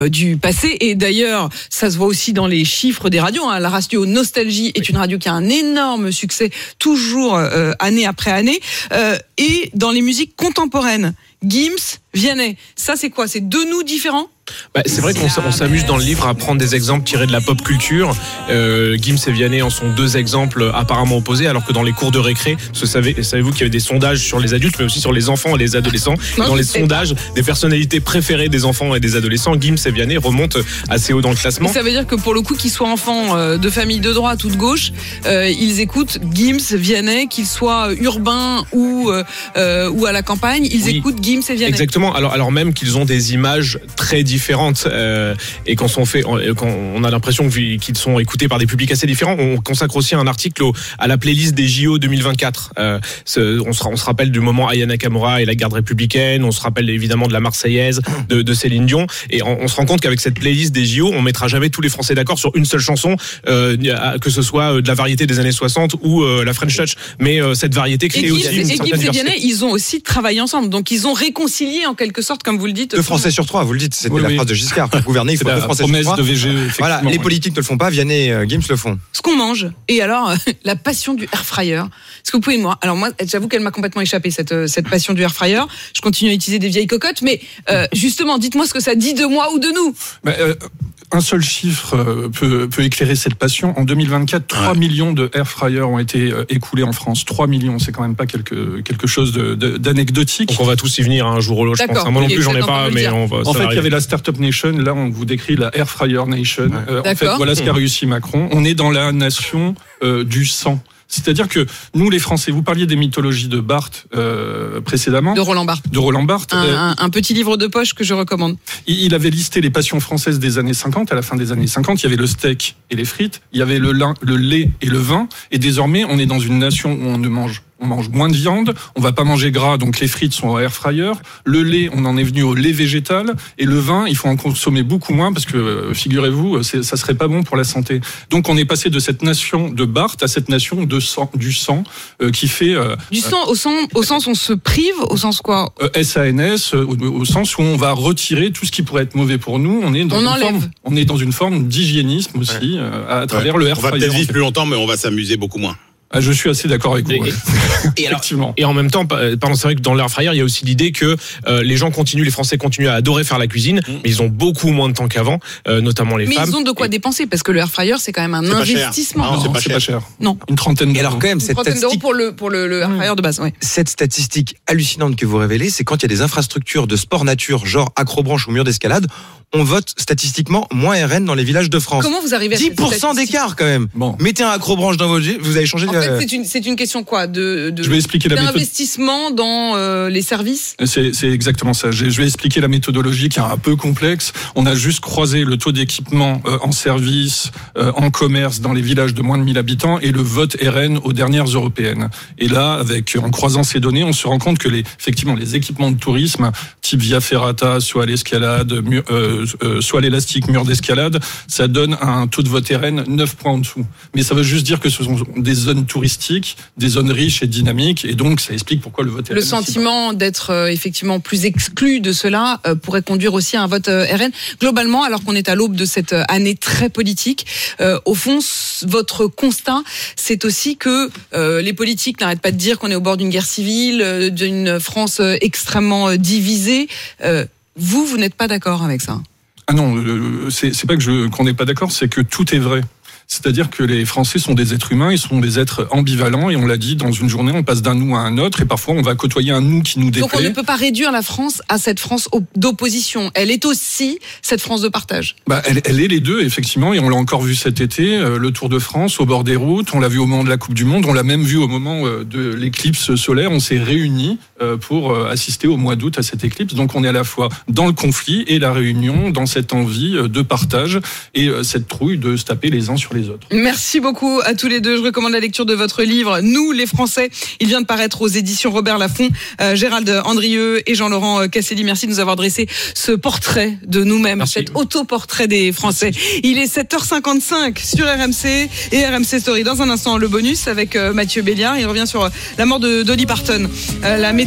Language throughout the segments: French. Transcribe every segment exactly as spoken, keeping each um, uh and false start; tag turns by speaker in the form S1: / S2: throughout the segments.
S1: du passé. Et d'ailleurs, ça se voit aussi dans les chiffres des radios. Hein. La radio Nostalgie est une radio qui a un énorme succès, toujours euh, année après année. Euh, et dans les musiques contemporaines, Gims, Vianney, ça c'est quoi? C'est deux nous différents?
S2: Bah, c'est vrai qu'on on s'amuse dans le livre à prendre des exemples tirés de la pop culture. Euh, Gims et Vianney en sont deux exemples apparemment opposés, alors que dans les cours de récré, parce que savez, savez-vous qu'il y avait des sondages sur les adultes, mais aussi sur les enfants et les adolescents. Et dans les sondages des personnalités préférées des enfants et des adolescents, Gims et Vianney remontent assez haut dans le classement.
S1: Et ça veut dire que pour le coup, qu'ils soient enfants de famille de droite ou de gauche, euh, ils écoutent Gims, Vianney, qu'ils soient urbains ou euh, ou à la campagne, ils oui, écoutent Gims et Vianney.
S2: Exactement. Alors alors même qu'ils ont des images très différentes. Euh, et quand on fait, quand on a l'impression qu'ils sont écoutés par des publics assez différents, on consacre aussi un article au, à la playlist des J O deux mille vingt-quatre. Euh, on, se, on se rappelle du moment Aya Nakamura et la garde républicaine, on se rappelle évidemment de la Marseillaise de, de Céline Dion, et on, on se rend compte qu'avec cette playlist des J O, on mettra jamais tous les Français d'accord sur une seule chanson, euh, que ce soit de la variété des années soixante ou euh, la French Touch, mais euh, cette variété crée
S1: et
S2: aussi
S1: Gims,
S2: une
S1: et
S2: certaine
S1: Gims et Vianney, ils ont aussi travaillé ensemble, donc ils ont réconcilié en quelque sorte, comme vous le dites.
S3: Deux Français sur trois, vous le dites, c'était oui, la oui. phrase de Giscard. Pour gouverner, il faut deux Français sur trois.
S4: De V G,
S3: voilà, les politiques ne le font pas, Vianney et Gims le font.
S1: Ce qu'on mange, et alors la passion du air fryer. Est-ce que vous pouvez moi Alors moi, j'avoue qu'elle m'a complètement échappé cette cette passion du air fryer. Je continue à utiliser des vieilles cocottes, mais euh, justement, dites-moi ce que ça dit de moi ou de nous.
S4: Bah, euh... Un seul chiffre peut, peut éclairer cette passion. En deux mille vingt-quatre, trois ouais. millions de air fryers ont été écoulés en France. trois millions, c'est quand même pas quelque, quelque chose de, de, d'anecdotique.
S2: Donc on va tous y venir un jour ou l'autre, je pense. Moi non plus, j'en ai pas, mais on va.
S4: En fait, il y avait la Startup Nation. Là, on vous décrit la Air Fryer Nation. Ouais. Euh, en fait, voilà ce qu'a réussi Macron. On est dans la nation euh, du sang. C'est-à-dire que nous, les Français, vous parliez des mythologies de Barthes euh, précédemment.
S1: De Roland Barthes.
S4: De Roland Barthes.
S1: Un, euh, un, un petit livre de poche que je recommande.
S4: Il, il avait listé les passions françaises des années cinquante. À la fin des années cinquante, il y avait le steak et les frites, il y avait le, lin, le lait et le vin. Et désormais, on est dans une nation où on ne mange On mange moins de viande, on va pas manger gras, donc les frites sont au air fryer. Le lait, on en est venu au lait végétal. Et le vin, il faut en consommer beaucoup moins parce que, figurez-vous, c'est, ça serait pas bon pour la santé. Donc on est passé de cette nation de Barthes à cette nation de sang, du sang euh, qui fait... Euh,
S1: du sang, au, sang, au sens on se prive, au sens quoi
S4: euh, S A N S, euh, au, au sens où on va retirer tout ce qui pourrait être mauvais pour nous. On est dans,
S1: on
S4: une,
S1: enlève.
S4: forme, on est dans une forme d'hygiénisme aussi, ouais. euh, à travers ouais. le air fryer.
S5: On va peut-être vivre plus longtemps, mais on va s'amuser beaucoup moins.
S4: Ah, je suis assez d'accord avec vous.
S2: Et,
S4: ouais.
S2: et, alors, et en même temps, pardon, c'est vrai que dans l'air fryer, il y a aussi l'idée que euh, les gens continuent, les Français continuent à adorer faire la cuisine, mmh. mais ils ont beaucoup moins de temps qu'avant, euh, notamment les
S1: mais
S2: femmes.
S1: Mais ils ont de quoi et... dépenser parce que le air fryer, c'est quand même un c'est investissement.
S4: Non, non, c'est, pas, c'est pas cher.
S1: Non.
S4: Une trentaine d'euros.
S3: Et alors quand même,
S1: Une
S3: cette
S1: trentaine
S3: statistique...
S1: d'euros pour le pour le, le air fryer de base. Ouais.
S3: Cette statistique hallucinante que vous révélez, c'est quand il y a des infrastructures de sport nature, genre accrobranche ou mur d'escalade, on vote statistiquement moins R N dans les villages de France.
S1: Comment vous arrivez à
S3: dix pour cent d'écart quand même. Bon. Mettez un accrobranche dans votre... Vous allez changer...
S1: En
S3: de...
S1: fait, c'est une, c'est une question quoi de, de,
S4: Je vais expliquer la
S1: d'investissement méthode... dans euh, les services
S4: c'est, c'est exactement ça. Je vais expliquer la méthodologie qui est un peu complexe. On a juste croisé le taux d'équipement euh, en service, euh, en commerce, dans les villages de moins de mille habitants et le vote R N aux dernières européennes. Et là, avec en croisant ces données, on se rend compte que les, effectivement, les équipements de tourisme, type Via Ferrata, soit l'escalade, mur, euh, euh, soit l'élastique mur d'escalade, ça donne un taux de vote R N neuf points en dessous. Mais ça veut juste dire que ce sont des zones touristiques, des zones riches et dynamiques, et donc ça explique pourquoi le vote R N.
S1: Le sentiment d'être euh, effectivement plus exclu de cela euh, pourrait conduire aussi à un vote euh, R N. Globalement, alors qu'on est à l'aube de cette année très politique, euh, au fond, votre constat, c'est aussi que euh, les politiques n'arrêtent pas de dire qu'on est au bord d'une guerre civile, euh, d'une France euh, extrêmement euh, divisée. Euh, vous, vous n'êtes pas d'accord avec ça ?
S4: Ah non, euh, c'est, c'est pas que je, qu'on n'est pas d'accord, c'est que tout est vrai. C'est-à-dire que les Français sont des êtres humains, ils sont des êtres ambivalents, et on l'a dit, dans une journée, on passe d'un nous à un autre, et parfois on va côtoyer un nous qui nous déplaît.
S1: Donc on ne peut pas réduire la France à cette France d'opposition. Elle est aussi cette France de partage.
S4: Bah, elle, elle est les deux, effectivement, et on l'a encore vu cet été, euh, le Tour de France, au bord des routes, on l'a vu au moment de la Coupe du Monde, on l'a même vu au moment euh, de l'éclipse solaire, on s'est réunis euh, pour euh, assister au mois d'août à cette éclipse, donc on est à la fois dans le conflit et la réunion, dans cette envie euh, de partage, et euh, cette trouille de se taper les uns sur les autres.
S1: Merci beaucoup à tous les deux. Je recommande la lecture de votre livre « Nous, les Français ». Il vient de paraître aux éditions Robert Laffont. Euh, Gérald Andrieux et Jean-Laurent Casselli, merci de nous avoir dressé ce portrait de nous-mêmes, merci. Cet autoportrait des Français. Merci. Il est sept heures cinquante-cinq sur R M C et R M C Story. Dans un instant, le bonus avec euh, Mathieu Béliard. Il revient sur la mort de Dolly Parton. Euh, la météo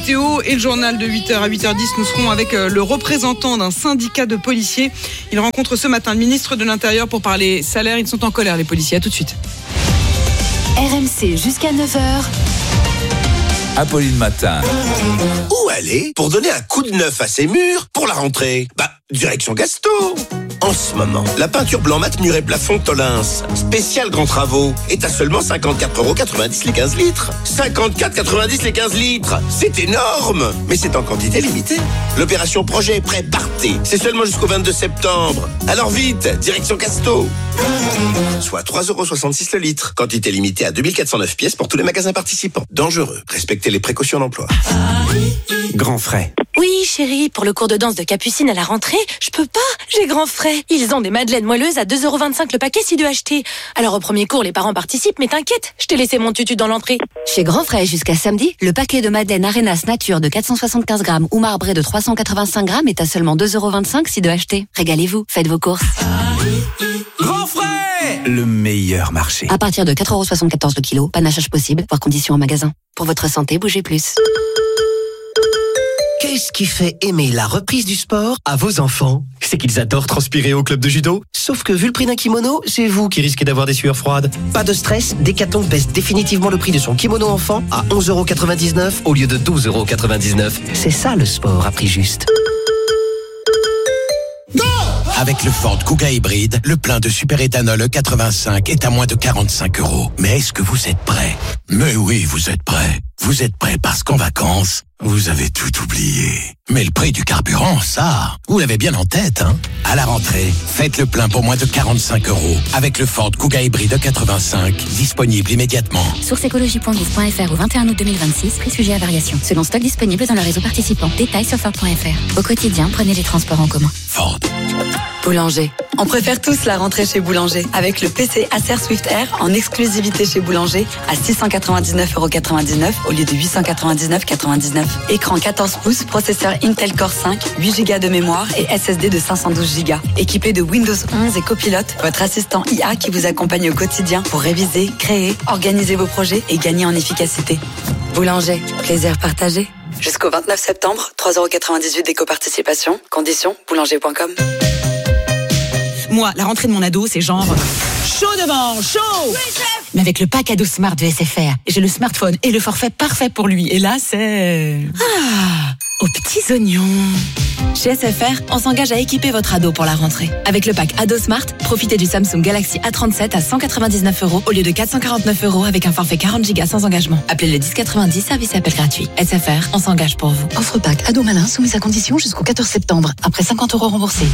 S1: météo et le journal de huit heures à huit heures dix. Nous serons avec le représentant d'un syndicat de policiers. Il rencontre ce matin le ministre de l'Intérieur pour parler salaire. Ils sont en colère, les policiers. À tout de suite.
S6: R M C jusqu'à neuf heures.
S7: Apolline Matin.
S8: Où aller pour donner un coup de neuf à ses murs pour la rentrée? Bah, direction Gasto. En ce moment, la peinture blanc mat mur et plafond Tolins, spécial grands travaux, est à seulement cinquante-quatre euros quatre-vingt-dix les quinze litres. cinquante-quatre euros quatre-vingt-dix les quinze litres. C'est énorme, mais c'est en quantité limitée. L'opération projet est prêt, partez. C'est seulement jusqu'au vingt-deux septembre. Alors vite, direction Gasto. Soit trois euros soixante-six le litre. Quantité limitée à deux mille quatre cent neuf pièces pour tous les magasins participants. Dangereux. Respectez les précautions d'emploi.
S9: Grand frais.
S10: Oui, chérie, pour le cours de danse de Capucine à la rentrée, je peux pas, j'ai grand frais. Ils ont des madeleines moelleuses à deux euros vingt-cinq le paquet si deux achetés. Alors au premier cours, les parents participent, mais t'inquiète, je t'ai laissé mon tutu dans l'entrée.
S6: Chez Grand Frais, jusqu'à samedi, le paquet de madeleine Arenas Nature de quatre cent soixante-quinze grammes ou marbré de trois cent quatre-vingt-cinq grammes est à seulement deux euros vingt-cinq si deux achetés. Régalez-vous, faites vos courses.
S9: Grand frais, le meilleur marché.
S6: À partir de quatre euros soixante-quatorze le kilo, panachage possible, voire conditions en magasin. Pour votre santé, bougez plus.
S11: Qu'est-ce qui fait aimer la reprise du sport à vos enfants? C'est qu'ils adorent transpirer au club de judo. Sauf que vu le prix d'un kimono, c'est vous qui risquez d'avoir des sueurs froides. Pas de stress, Decathlon baisse définitivement le prix de son kimono enfant à onze euros quatre-vingt-dix-neuf au lieu de douze euros quatre-vingt-dix-neuf. C'est ça le sport à prix juste.
S12: Avec le Ford Kuga hybride, le plein de super-éthanol E quatre-vingt-cinq est à moins de quarante-cinq euros. Mais est-ce que vous êtes prêts? Mais oui, vous êtes prêts. Vous êtes prêts parce qu'en vacances, vous avez tout oublié. Mais le prix du carburant, ça, vous l'avez bien en tête, hein? À la rentrée, faites le plein pour moins de quarante-cinq euros. Avec le Ford Kuga hybride E quatre-vingt-cinq, disponible immédiatement.
S6: Source écologie point gouv point f r au vingt et un août deux mille vingt-six, prix sujet à variation. Selon stock disponible dans le réseau participant. Détails sur Ford point f r. Au quotidien, prenez les transports en commun.
S12: Ford.
S13: Boulanger. On préfère tous la rentrée chez Boulanger. Avec le P C Acer Swift Air en exclusivité chez Boulanger à six cent quatre-vingt-dix-neuf euros quatre-vingt-dix-neuf au lieu de huit cent quatre-vingt-dix-neuf euros quatre-vingt-dix-neuf. Écran quatorze pouces, processeur Intel Core cinq, huit giga de mémoire et S S D de cinq cent douze giga. Équipé de Windows onze et Copilot, votre assistant I A qui vous accompagne au quotidien pour réviser, créer, organiser vos projets et gagner en efficacité. Boulanger, plaisir partagé. Jusqu'au vingt-neuf septembre, trois euros quatre-vingt-dix-huit d'éco-participation. Conditions, boulanger point com.
S14: Moi, la rentrée de mon ado, c'est genre chaud devant, chaud. Oui, chef. Mais avec le pack ado Smart de S F R, j'ai le smartphone et le forfait parfait pour lui. Et là, c'est ah, aux petits oignons. Chez S F R, on s'engage à équiper votre ado pour la rentrée. Avec le pack ado Smart, profitez du Samsung Galaxy A trente-sept à cent quatre-vingt-dix-neuf euros au lieu de quatre cent quarante-neuf euros avec un forfait quarante gigas sans engagement. Appelez le dix quatre-vingt-dix, service et appel gratuit. S F R, on s'engage pour vous.
S6: Offre pack ado malin soumise à condition jusqu'au quatorze septembre. Après cinquante euros remboursés.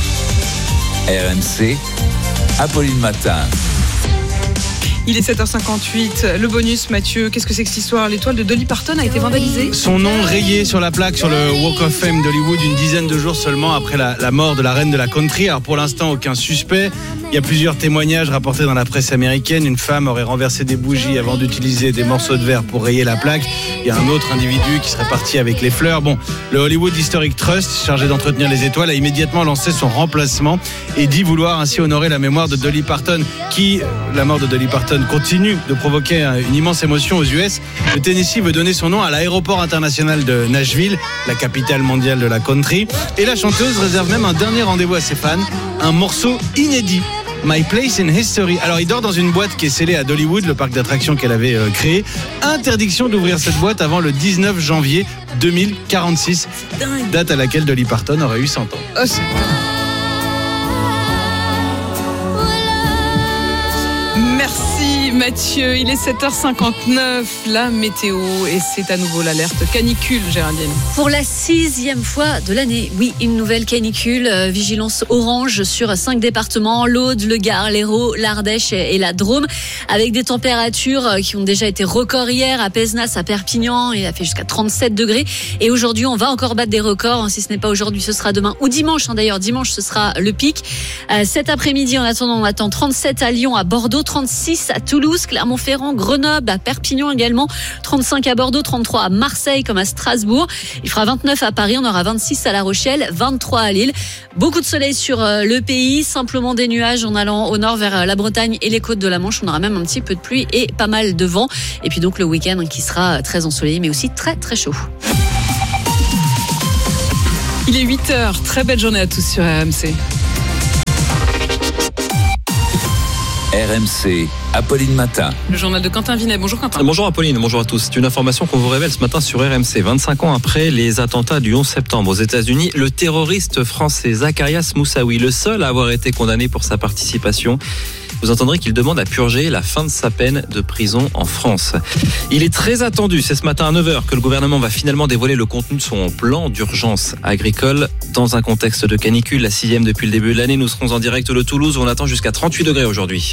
S7: R M C, Apolline Matin.
S1: Il est sept heures cinquante-huit. Le bonus, Mathieu, qu'est-ce que c'est que cette histoire? L'étoile de Dolly Parton a été vandalisée.
S15: Son nom rayé sur la plaque sur le Walk of Fame d'Hollywood une dizaine de jours seulement après la, la mort de la reine de la country. Alors pour l'instant, aucun suspect. Il y a plusieurs témoignages rapportés dans la presse américaine. Une femme aurait renversé des bougies avant d'utiliser des morceaux de verre pour rayer la plaque. Il y a un autre individu qui serait parti avec les fleurs. Bon, le Hollywood Historic Trust, chargé d'entretenir les étoiles, a immédiatement lancé son remplacement et dit vouloir ainsi honorer la mémoire de Dolly Parton, qui, la mort de Dolly Parton, continue de provoquer une immense émotion aux U S. Le Tennessee veut donner son nom à l'aéroport international de Nashville, la capitale mondiale de la country. Et la chanteuse réserve même un dernier rendez-vous à ses fans, un morceau inédit. My Place in History. Alors il dort dans une boîte qui est scellée à Dollywood, le parc d'attractions qu'elle avait euh, créé. Interdiction d'ouvrir cette boîte avant le dix-neuf janvier deux mille quarante-six, date à laquelle Dolly Parton aurait eu cent ans. Oh, c'est...
S1: Merci Mathieu, il est sept heures cinquante-neuf, la météo et c'est à nouveau l'alerte canicule, Géraldine.
S16: Pour la sixième fois de l'année, oui, une nouvelle canicule, euh, vigilance orange sur cinq départements, l'Aude, le Gard, l'Hérault, l'Ardèche et la Drôme, avec des températures qui ont déjà été records hier à Pézenas, à Perpignan, il a fait jusqu'à trente-sept degrés et aujourd'hui on va encore battre des records, hein, si ce n'est pas aujourd'hui ce sera demain ou dimanche, hein, d'ailleurs dimanche ce sera le pic. Euh, cet après-midi en attendant on attend trente-sept à Lyon, à Bordeaux, trente-six à Toulouse, Clermont-Ferrand, Grenoble, à Perpignan également, trente-cinq à Bordeaux, trente-trois à Marseille comme à Strasbourg. Il fera vingt-neuf à Paris, on aura vingt-six à La Rochelle, vingt-trois à Lille. Beaucoup de soleil sur le pays, simplement des nuages en allant au nord vers la Bretagne et les côtes de la Manche. On aura même un petit peu de pluie et pas mal de vent. Et puis donc le week-end qui sera très ensoleillé mais aussi très très chaud.
S1: Il est huit heures. Très belle journée à tous sur R M C.
S7: R M C, Apolline Matin.
S1: Le journal de Quentin Vinet. Bonjour Quentin.
S17: Bonjour Apolline, bonjour à tous. C'est une information qu'on vous révèle ce matin sur R M C. vingt-cinq ans après les attentats du onze septembre aux États-Unis, le terroriste français Zacarias Moussaoui, le seul à avoir été condamné pour sa participation, vous entendrez qu'il demande à purger la fin de sa peine de prison en France. Il est très attendu, c'est ce matin à neuf heures que le gouvernement va finalement dévoiler le contenu de son plan d'urgence agricole dans un contexte de canicule, la sixième depuis le début de l'année. Nous serons en direct de Toulouse où on attend jusqu'à trente-huit degrés aujourd'hui.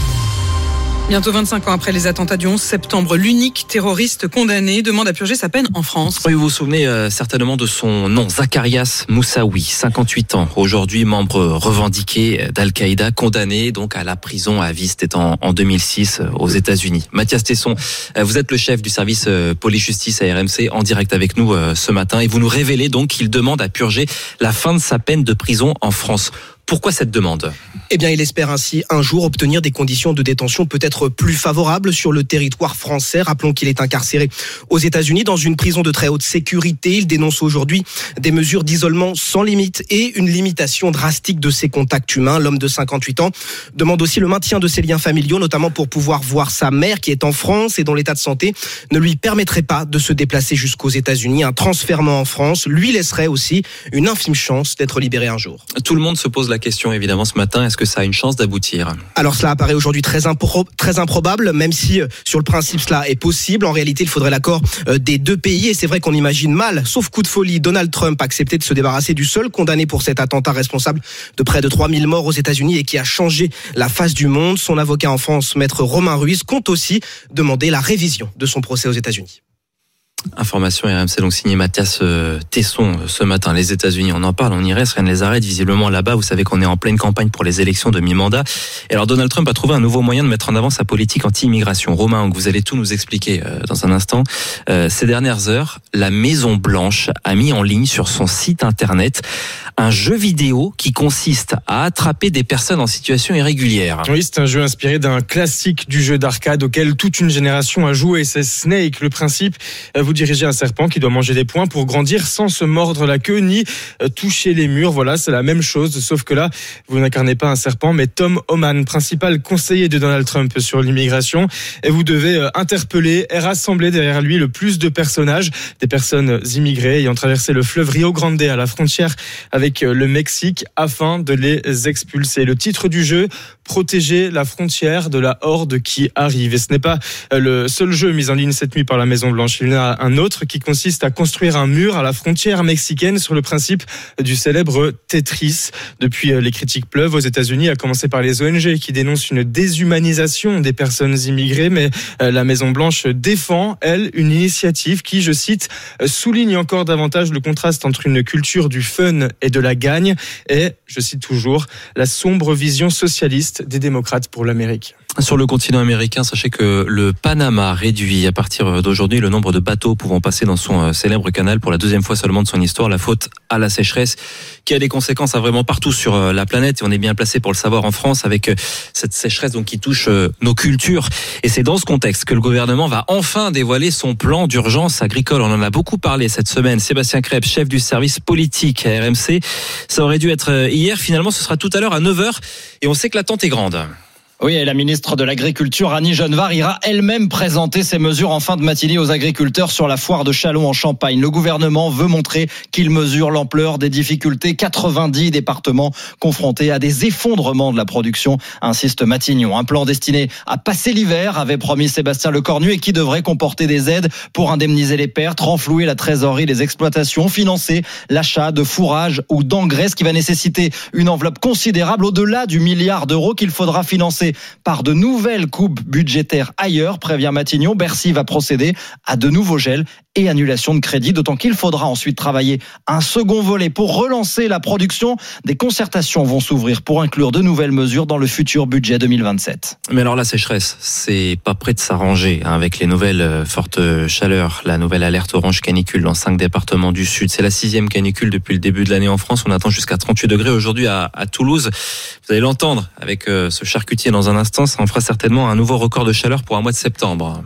S1: Bientôt vingt-cinq ans après les attentats du onze septembre, l'unique terroriste condamné demande à purger sa peine en France.
S17: Oui, vous vous souvenez euh, certainement de son nom, Zacarias Moussaoui, cinquante-huit ans, aujourd'hui membre revendiqué d'Al-Qaïda, condamné donc à la prison à vie. C'était en, en deux mille six aux États-Unis. Mathias Tesson, euh, vous êtes le chef du service euh, police-justice à R M C, en direct avec nous euh, ce matin, et vous nous révélez donc qu'il demande à purger la fin de sa peine de prison en France. Pourquoi cette demande ?
S18: Eh bien, il espère ainsi un jour obtenir des conditions de détention peut-être plus favorables sur le territoire français. Rappelons qu'il est incarcéré aux États-Unis dans une prison de très haute sécurité. Il dénonce aujourd'hui des mesures d'isolement sans limite et une limitation drastique de ses contacts humains. L'homme de cinquante-huit ans demande aussi le maintien de ses liens familiaux, notamment pour pouvoir voir sa mère qui est en France et dont l'état de santé ne lui permettrait pas de se déplacer jusqu'aux États-Unis. Un transfèrement en France lui laisserait aussi une infime chance d'être libéré un jour.
S17: Tout le monde se pose la question évidemment ce matin, est-ce que ça a une chance d'aboutir ?
S18: Alors cela apparaît aujourd'hui très, impro- très improbable, même si euh, sur le principe cela est possible. En réalité, il faudrait l'accord euh, des deux pays et c'est vrai qu'on imagine mal, sauf coup de folie, Donald Trump a accepté de se débarrasser du seul condamné pour cet attentat responsable de près de trois mille morts aux États-Unis et qui a changé la face du monde. Son avocat en France, maître Romain Ruiz, compte aussi demander la révision de son procès aux États-Unis.
S17: Information R M C, donc signé Mathias Tesson ce matin. Les États-Unis, on en parle, on y reste, rien ne les arrête. Visiblement là-bas, vous savez qu'on est en pleine campagne pour les élections de mi-mandat. Et alors Donald Trump a trouvé un nouveau moyen de mettre en avant sa politique anti-immigration. Romain, vous allez tout nous expliquer dans un instant. Euh, ces dernières heures, la Maison Blanche a mis en ligne sur son site internet un jeu vidéo qui consiste à attraper des personnes en situation irrégulière.
S2: Oui, c'est un jeu inspiré d'un classique du jeu d'arcade auquel toute une génération a joué. C'est Snake. Le principe, vous dirigez un serpent qui doit manger des points pour grandir sans se mordre la queue ni toucher les murs. Voilà, c'est la même chose, sauf que là, vous n'incarnez pas un serpent, mais Tom Homan, principal conseiller de Donald Trump sur l'immigration. Et vous devez interpeller et rassembler derrière lui le plus de personnages, des personnes immigrées ayant traversé le fleuve Rio Grande à la frontière avec le Mexique afin de les expulser. Le titre du jeu, protéger la frontière de la horde qui arrive. Et ce n'est pas le seul jeu mis en ligne cette nuit par la Maison Blanche. Il y en a un autre qui consiste à construire un mur à la frontière mexicaine sur le principe du célèbre Tetris. Depuis, les critiques pleuvent aux États-Unis, à commencer par les O N G qui dénoncent une déshumanisation des personnes immigrées. Mais la Maison Blanche défend, elle, une initiative qui, je cite, souligne encore davantage le contraste entre une culture du fun et de la gagne et, je cite toujours, la sombre vision socialiste des démocrates pour l'Amérique.
S17: Sur le continent américain, sachez que le Panama réduit à partir d'aujourd'hui le nombre de bateaux pouvant passer dans son célèbre canal pour la deuxième fois seulement de son histoire, la faute à la sécheresse qui a des conséquences vraiment partout sur la planète et on est bien placé pour le savoir en France avec cette sécheresse donc qui touche nos cultures. Et c'est dans ce contexte que le gouvernement va enfin dévoiler son plan d'urgence agricole. On en a beaucoup parlé cette semaine. Sébastien Kreb, chef du service politique à R M C. Ça aurait dû être hier, finalement ce sera tout à l'heure à neuf heures et on sait que l'attente est grande.
S19: Oui, et la ministre de l'Agriculture, Annie Genevard, ira elle-même présenter ces mesures en fin de matinée aux agriculteurs sur la foire de Châlons en Champagne. Le gouvernement veut montrer qu'il mesure l'ampleur des difficultés. quatre-vingt-dix départements confrontés à des effondrements de la production, insiste Matignon. Un plan destiné à passer l'hiver, avait promis Sébastien Lecornu, et qui devrait comporter des aides pour indemniser les pertes, renflouer la trésorerie des exploitations, financer l'achat de fourrage ou d'engrais, ce qui va nécessiter une enveloppe considérable au-delà du milliard d'euros qu'il faudra financer par de nouvelles coupes budgétaires ailleurs, prévient Matignon. Bercy va procéder à de nouveaux gels et annulations de crédits, d'autant qu'il faudra ensuite travailler un second volet pour relancer la production. Des concertations vont s'ouvrir pour inclure de nouvelles mesures dans le futur budget deux mille vingt-sept.
S17: Mais alors la sécheresse, c'est pas près de s'arranger hein, avec les nouvelles fortes chaleurs, la nouvelle alerte orange canicule dans cinq départements du Sud. C'est la sixième canicule depuis le début de l'année en France. On attend jusqu'à trente-huit degrés aujourd'hui à, à Toulouse. Vous allez l'entendre avec euh, ce charcutier dans un instant. Ça en fera certainement un nouveau record de chaleur pour un mois de septembre.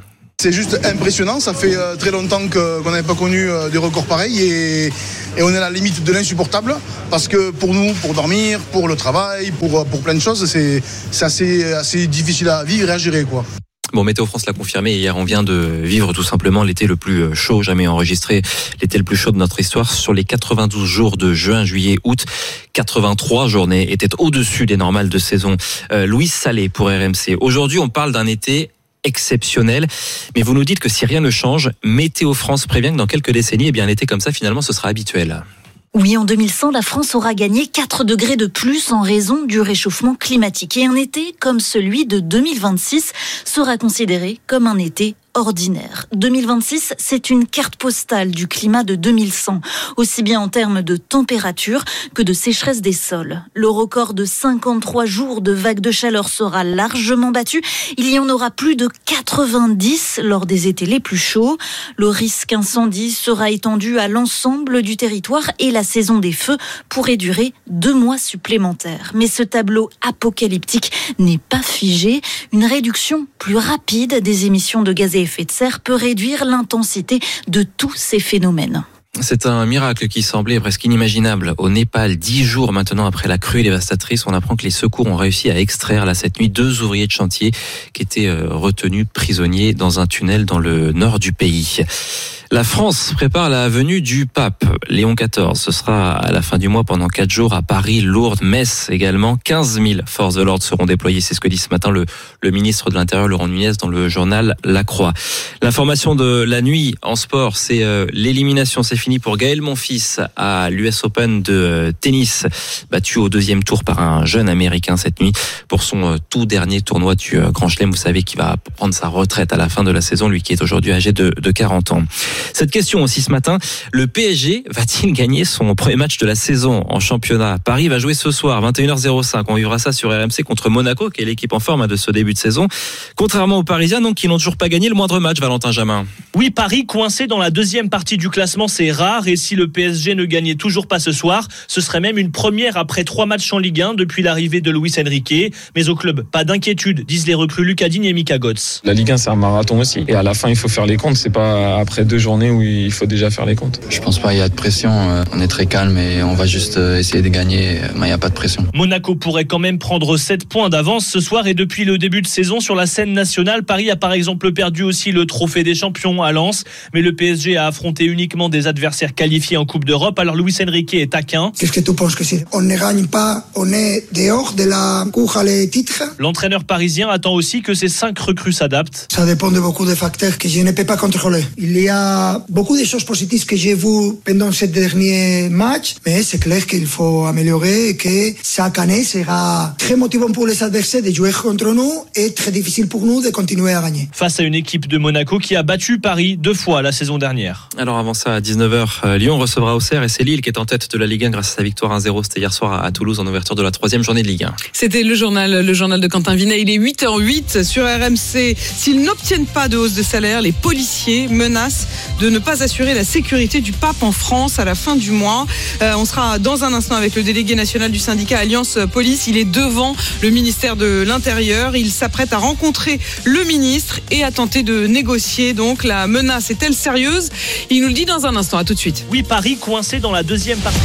S20: c'est juste impressionnant. Ça fait euh, très longtemps que, qu'on n'avait pas connu euh, des records pareils et, et on est à la limite de l'insupportable parce que pour nous, pour dormir, pour le travail, pour, pour plein de choses, c'est, c'est assez, assez difficile à vivre et à gérer, quoi.
S17: Bon, Météo France l'a confirmé hier, on vient de vivre tout simplement l'été le plus chaud jamais enregistré, l'été le plus chaud de notre histoire. Sur les quatre-vingt-douze jours de juin, juillet, août, quatre-vingt-trois journées étaient au-dessus des normales de saison. Euh, Louise Salé pour R M C. Aujourd'hui, on parle d'un été exceptionnel, mais vous nous dites que si rien ne change, Météo France prévient que dans quelques décennies, eh bien, un été comme ça, finalement, ce sera habituel.
S21: Oui, en deux mille cent, la France aura gagné quatre degrés de plus en raison du réchauffement climatique. Et un été comme celui de deux mille vingt-six sera considéré comme un été ordinaire. deux mille vingt-six, c'est une carte postale du climat de deux mille cent, aussi bien en termes de température que de sécheresse des sols. Le record de cinquante-trois jours de vagues de chaleur sera largement battu. Il y en aura plus de quatre-vingt-dix lors des étés les plus chauds. Le risque incendie sera étendu à l'ensemble du territoire et la saison des feux pourrait durer deux mois supplémentaires. Mais ce tableau apocalyptique n'est pas figé. Une réduction plus rapide des émissions de gaz à effet de serre peut réduire l'intensité de tous ces phénomènes.
S17: C'est un miracle qui semblait presque inimaginable. Au Népal, dix jours maintenant après la crue dévastatrice, on apprend que les secours ont réussi à extraire là cette nuit deux ouvriers de chantier qui étaient retenus prisonniers dans un tunnel dans le nord du pays. La France prépare la venue du pape Léon quatorze. Ce sera à la fin du mois pendant quatre jours à Paris, Lourdes, Metz également. quinze mille forces de l'ordre seront déployées. C'est ce que dit ce matin le, le ministre de l'Intérieur, Laurent Nunez, dans le journal La Croix. L'information de la nuit en sport, c'est euh, l'élimination. C'est fini pour Gaël Monfils à l'U S Open de euh, tennis, battu au deuxième tour par un jeune Américain cette nuit pour son euh, tout dernier tournoi du euh, Grand Chelem. Vous savez qu'il va prendre sa retraite à la fin de la saison, lui qui est aujourd'hui âgé de, de quarante ans. Cette question aussi ce matin, le P S G va-t-il gagner son premier match de la saison en championnat? Paris va jouer ce soir, vingt et une heures zéro cinq. On vivra ça sur R M C contre Monaco, qui est l'équipe en forme de ce début de saison. Contrairement aux Parisiens, donc, qui n'ont toujours pas gagné le moindre match, Valentin Jamin.
S22: Oui, Paris coincé dans la deuxième partie du classement, c'est rare. Et si le P S G ne gagnait toujours pas ce soir, ce serait même une première après trois matchs en Ligue un depuis l'arrivée de Luis Enrique. Mais au club, pas d'inquiétude, disent les recrues Lucas Digne et Mika Götze.
S23: La Ligue un, c'est un marathon aussi. Et à la fin, il faut faire les comptes. C'est pas après deux journées où il faut déjà faire les comptes.
S24: Je pense pas, il y a de pression. On est très calme et on va juste essayer de gagner. Mais il n'y a pas de pression.
S22: Monaco pourrait quand même prendre sept points d'avance ce soir. Et depuis le début de saison sur la scène nationale, Paris a par exemple perdu aussi le trophée des champions à Lens. Mais le P S G a affronté uniquement des adversaires qualifiés en Coupe d'Europe. Alors Luis Enrique est taquin.
S25: Qu'est-ce que tu penses que si on ne gagne pas, on est dehors de la course à les titres?
S22: L'entraîneur parisien attend aussi que ses cinq recrues s'adaptent.
S25: Ça dépend de beaucoup de facteurs que je ne peux pas contrôler. Il y a beaucoup de choses positives que j'ai vues pendant ces derniers matchs, mais c'est clair qu'il faut améliorer et que chaque année sera très motivant pour les adversaires de jouer contre nous et très difficile pour nous de continuer à gagner.
S22: Face à une équipe de Monaco qui a battu Paris deux fois la saison dernière.
S17: Alors avant ça, à dix-neuf heures, Lyon recevra Auxerre et c'est Lille qui est en tête de la Ligue un grâce à sa victoire un zéro. C'était hier soir à Toulouse en ouverture de la troisième journée de Ligue un.
S1: C'était le journal, le journal de Quentin Vinet. Il est huit heures huit sur R M C. S'ils n'obtiennent pas de hausse de salaire, les policiers menacent de ne pas assurer la sécurité du pape en France à la fin du mois. Euh, on sera dans un instant avec le délégué national du syndicat Alliance Police. Il est devant le ministère de l'Intérieur. Il s'apprête à rencontrer le ministre et à tenter de négocier. Donc la menace est-elle sérieuse? Il nous le dit dans un instant. À tout de suite.
S22: Oui, Paris coincé dans la deuxième partie.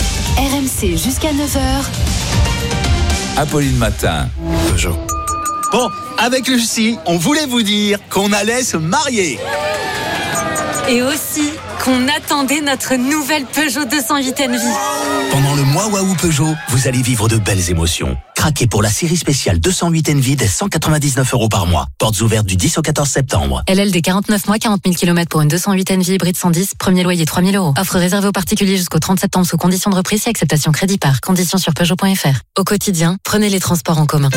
S6: R M C jusqu'à neuf heures.
S7: Apolline Matin.
S9: Peugeot. Bon, avec Lucie, on voulait vous dire qu'on allait se marier.
S10: Et aussi qu'on attendait notre nouvelle Peugeot deux cent huit Envie.
S9: Pendant le mois Waouh Peugeot, vous allez vivre de belles émotions. Craquez pour la série spéciale deux cent huit Envie dès cent quatre-vingt-dix-neuf euros par mois. Portes ouvertes du dix au quatorze septembre.
S6: L L D quarante-neuf mois, quarante mille kilomètres pour une deux cent huit Envie hybride cent dix, premier loyer trois mille euros. Offre réservée aux particuliers jusqu'au trente septembre sous conditions de reprise et acceptation crédit par. Conditions sur Peugeot point F R. Au quotidien, prenez les transports en commun.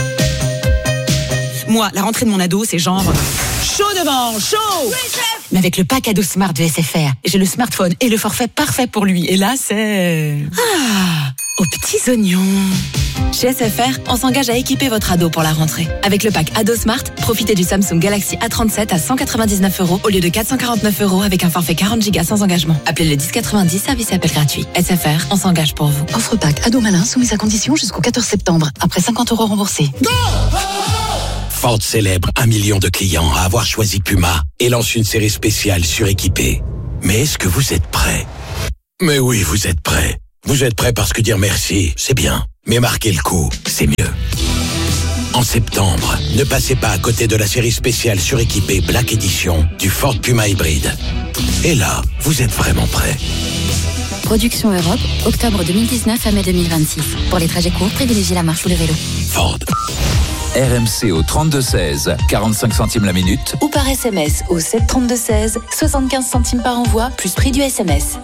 S14: Moi, la rentrée de mon ado, c'est genre chaud devant, chaud. Oui, chef. Mais avec le pack ado Smart de S F R, j'ai le smartphone et le forfait parfait pour lui. Et là, c'est ah, aux petits oignons.
S26: Chez S F R, on s'engage à équiper votre ado pour la rentrée. Avec le pack Ado Smart, profitez du Samsung Galaxy A trente-sept à cent quatre-vingt-dix-neuf euros au lieu de quatre cent quarante-neuf euros avec un forfait quarante gigas sans engagement. Appelez le dix quatre-vingt-dix, service et appel gratuit. S F R, on s'engage pour vous.
S6: Offre pack Ado Malin soumise à condition jusqu'au quatorze septembre. Après cinquante euros remboursés.
S25: Go!
S3: Ford célèbre un million de clients à avoir choisi Puma et lance une série spéciale suréquipée. Mais est-ce que vous êtes prêts ? Mais oui, vous êtes prêts. Vous êtes prêts parce que dire merci, c'est bien. Mais marquer le coup, c'est mieux. En septembre, ne passez pas à côté de la série spéciale suréquipée Black Edition du Ford Puma hybride. Et là, vous êtes vraiment prêts.
S6: Production Europe, octobre deux mille dix-neuf à mai deux mille vingt-six. Pour les trajets courts, privilégiez la marche ou le vélo.
S3: Ford.
S7: R M C au trente-deux seize, quarante-cinq centimes la minute.
S26: Ou par S M S au sept trente-deux seize, soixante-quinze centimes par envoi, plus prix du S M S.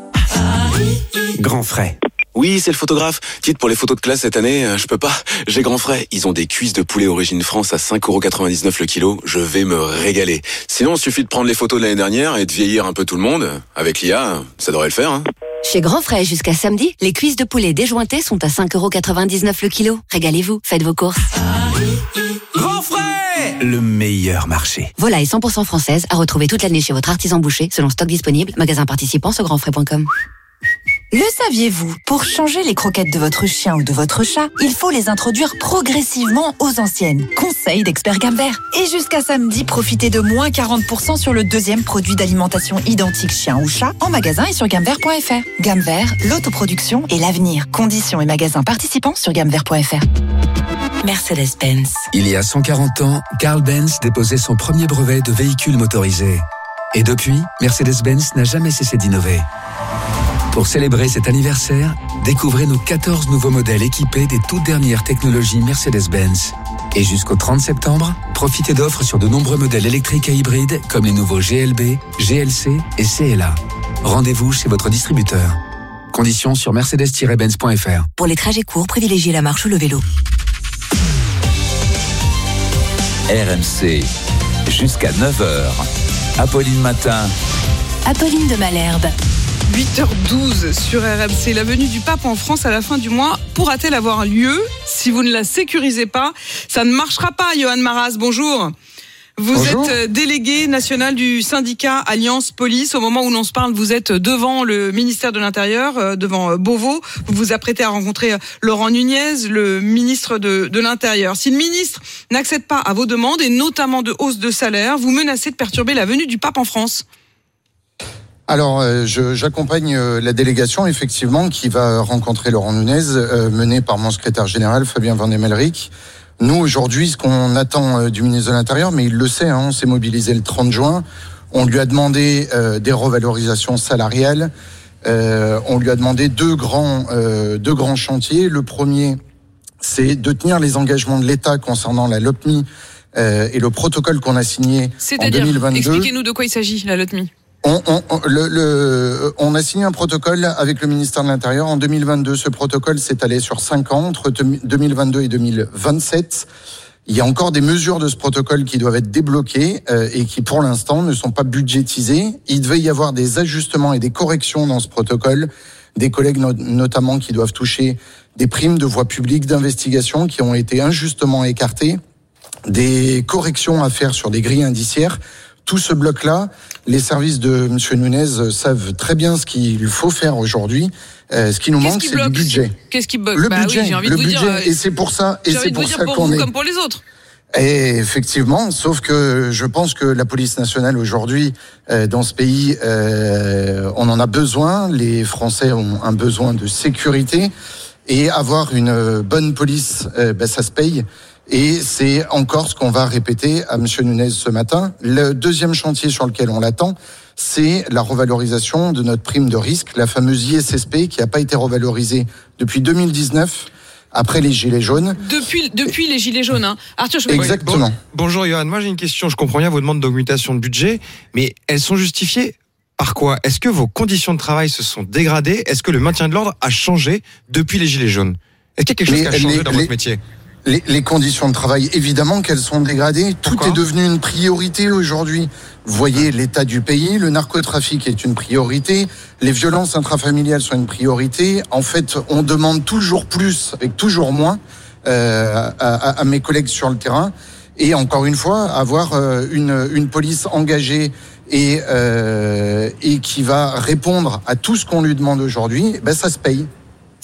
S4: Grand frais. Oui, c'est le photographe. Dites, pour les photos de classe cette année, euh, je peux pas. J'ai Grand Frais. Ils ont des cuisses de poulet origine France à cinq euros quatre-vingt-dix-neuf le kilo. Je vais me régaler. Sinon, il suffit de prendre les photos de l'année dernière et de vieillir un peu tout le monde. Avec l'I A, ça devrait le faire, hein.
S26: Chez Grand Frais, jusqu'à samedi, les cuisses de poulet déjointées sont à cinq euros quatre-vingt-dix-neuf le kilo. Régalez-vous, faites vos courses.
S4: Grand Frais, le meilleur marché.
S26: Volaille cent pour cent française à retrouver toute l'année chez votre artisan boucher, selon stock disponible, magasin participant sur grand frais point com.
S5: Le saviez-vous? Pour changer les croquettes de votre chien ou de votre chat, il faut les introduire progressivement aux anciennes. Conseil d'expert Gamme Vert. Et jusqu'à samedi, profitez de moins quarante pour cent sur le deuxième produit d'alimentation identique chien ou chat en magasin et sur gamme vert point f r. Gamme Vert, l'autoproduction et l'avenir. Conditions et magasins participants sur gamme vert point f r. Mercedes-Benz.
S8: Il y a cent quarante ans, Carl Benz déposait son premier brevet de véhicule motorisé. Et depuis, Mercedes-Benz n'a jamais cessé d'innover. Pour célébrer cet anniversaire, découvrez nos quatorze nouveaux modèles équipés des toutes dernières technologies Mercedes-Benz. Et jusqu'au trente septembre, profitez d'offres sur de nombreux modèles électriques et hybrides comme les nouveaux G L B, G L C et C L A. Rendez-vous chez votre distributeur. Conditions sur mercedes tiret benz point f r.
S26: Pour les trajets courts, privilégiez la marche ou le vélo.
S7: R M C, jusqu'à neuf heures. Apolline Matin.
S26: Apolline de Malherbe.
S1: huit heures douze sur R M C. La venue du pape en France à la fin du mois pourra-t-elle avoir lieu? Si vous ne la sécurisez pas, ça ne marchera pas. Johan Maras, bonjour. Vous bonjour. êtes délégué national du syndicat Alliance Police. Au moment où l'on se parle, vous êtes devant le ministère de l'Intérieur, devant Beauvau. Vous vous apprêtez à rencontrer Laurent Nunez, le ministre de, de l'Intérieur. Si le ministre n'accède pas à vos demandes, et notamment de hausse de salaire, vous menacez de perturber la venue du pape en France.
S11: Alors, euh, je, j'accompagne euh, la délégation, effectivement, qui va rencontrer Laurent Nunez, euh, menée par mon secrétaire général, Fabien Van Emelric. Nous, aujourd'hui, ce qu'on attend euh, du ministre de l'Intérieur, mais il le sait, hein, on s'est mobilisé le trente juin, on lui a demandé euh, des revalorisations salariales, euh, on lui a demandé deux grands, euh, deux grands chantiers. Le premier, c'est de tenir les engagements de l'État concernant la LOPMI euh, et le protocole qu'on a signé en deux mille vingt-deux.
S1: Expliquez-nous de quoi il s'agit, la LOPMI.
S11: On, on, on, le, le, on a signé un protocole avec le ministère de l'Intérieur en deux mille vingt-deux. Ce protocole s'est allé sur cinq ans, entre deux mille vingt-deux et deux mille vingt-sept. Il y a encore des mesures de ce protocole qui doivent être débloquées euh, et qui, pour l'instant, ne sont pas budgétisées. Il devait y avoir des ajustements et des corrections dans ce protocole. Des collègues no- notamment qui doivent toucher des primes de voie publique d'investigation qui ont été injustement écartées. Des corrections à faire sur des grilles indiciaires. Tout ce bloc-là, les services de M. Nunez savent très bien ce qu'il faut faire aujourd'hui. Euh, ce qui nous
S1: Qu'est-ce
S11: manque,
S1: qui
S11: c'est
S1: bloque
S11: du budget.
S1: Qu'est-ce qui bloque?
S11: Le
S1: bah
S11: budget,
S1: oui, j'ai envie
S11: le
S1: de vous
S11: budget.
S1: dire,
S11: Et c'est pour ça, et
S1: j'ai
S11: c'est
S1: envie de
S11: pour
S1: vous dire
S11: ça
S1: pour
S11: qu'on
S1: vous
S11: est.
S1: comme pour les autres.
S11: Et effectivement, sauf que je pense que la police nationale aujourd'hui, euh, dans ce pays, euh, on en a besoin. Les Français ont un besoin de sécurité et avoir une bonne police, euh, ben, ça se paye. Et c'est encore ce qu'on va répéter à M. Nunez ce matin. Le deuxième chantier sur lequel on l'attend, c'est la revalorisation de notre prime de risque, la fameuse I S S P qui n'a pas été revalorisée depuis deux mille dix-neuf, après les Gilets jaunes.
S1: Depuis, depuis les Gilets jaunes, hein. Arthur, je
S11: Exactement.
S12: Bon, bonjour Johan, moi j'ai une question. Je comprends bien vos demandes d'augmentation de budget, mais elles sont justifiées par quoi? Est-ce que vos conditions de travail se sont dégradées? Est-ce que le maintien de l'ordre a changé depuis les Gilets jaunes? Est-ce qu'il y a quelque chose
S11: les,
S12: qui a changé
S11: les,
S12: dans
S11: les,
S12: votre métier?
S11: Les, les conditions de travail, évidemment qu'elles sont dégradées.
S12: Pourquoi?
S11: Tout est devenu une priorité aujourd'hui. Vous voyez l'état du pays, le narcotrafic est une priorité, les violences intrafamiliales sont une priorité. En fait, on demande toujours plus avec toujours moins euh, à, à, à mes collègues sur le terrain. Et encore une fois, avoir euh, une, une police engagée et, euh, et qui va répondre à tout ce qu'on lui demande aujourd'hui, ben ça se paye.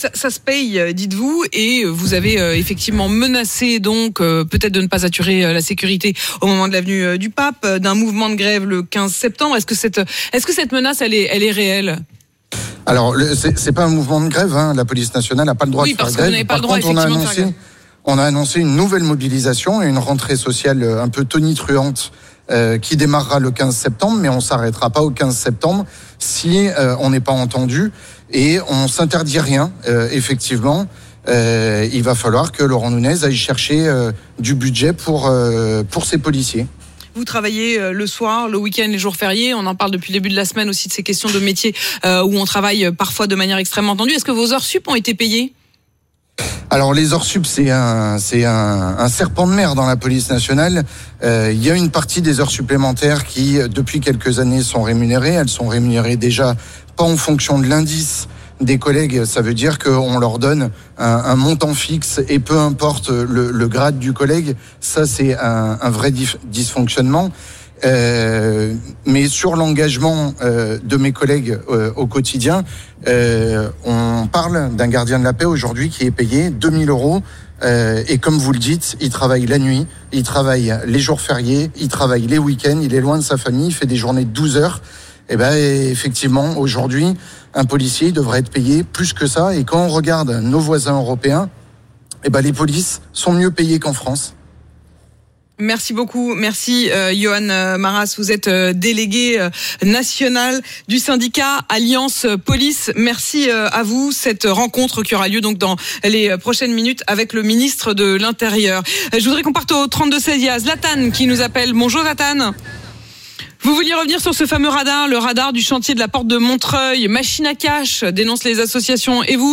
S1: Ça, ça se paye, dites-vous, et vous avez euh, effectivement menacé donc euh, peut-être de ne pas assurer euh, la sécurité au moment de l'avenue euh, du Pape, euh, d'un mouvement de grève le quinze septembre. Est-ce que cette, est-ce que cette menace, elle est, elle est réelle ?
S11: Alors, le, c'est, c'est pas un mouvement de grève. Hein. La police nationale n'a pas le droit
S1: oui,
S11: de faire
S1: parce
S11: grève.
S1: Que vous n'avez pas
S11: Par
S1: le droit,
S11: contre, on a
S1: effectivement,
S11: annoncé,
S1: de faire grève.
S11: on a annoncé une nouvelle mobilisation et une rentrée sociale un peu tonitruante euh, qui démarrera le quinze septembre, mais on s'arrêtera pas au quinze septembre si euh, on n'est pas entendu. Et on s'interdit rien, euh, effectivement. Euh, il va falloir que Laurent Nunez aille chercher euh, du budget pour, euh, pour ses policiers.
S1: Vous travaillez le soir, le week-end, les jours fériés. On en parle depuis le début de la semaine aussi de ces questions de métier euh, où on travaille parfois de manière extrêmement tendue. Est-ce que vos heures sup ont été payées ?
S11: Alors les heures sup, c'est un, c'est un, un serpent de mer dans la police nationale. Euh, il y a une partie des heures supplémentaires qui, depuis quelques années, sont rémunérées. Elles sont rémunérées déjà pas en fonction de l'indice des collègues. Ça veut dire qu'on leur donne un, un montant fixe et peu importe le, le grade du collègue. Ça, c'est un, un vrai dif, dysfonctionnement. Euh, mais sur l'engagement euh, de mes collègues euh, au quotidien, euh, on parle d'un gardien de la paix aujourd'hui qui est payé deux mille euros. Euh, et comme vous le dites, il travaille la nuit, il travaille les jours fériés, il travaille les week-ends, il est loin de sa famille, il fait des journées de douze heures. Et ben effectivement, aujourd'hui, un policier devrait être payé plus que ça. Et quand on regarde nos voisins européens, et ben les polices sont mieux payées qu'en France.
S1: Merci beaucoup, merci euh, Johan Maras, vous êtes euh, délégué euh, national du syndicat Alliance Police. Merci euh, à vous, cette rencontre qui aura lieu donc dans les prochaines minutes avec le ministre de l'Intérieur. Euh, je voudrais qu'on parte au trente-deux seize, il y a Zlatan qui nous appelle. Bonjour Zlatan. Vous vouliez revenir sur ce fameux radar, le radar du chantier de la porte de Montreuil, machine à cash, dénonce les associations. Et vous ?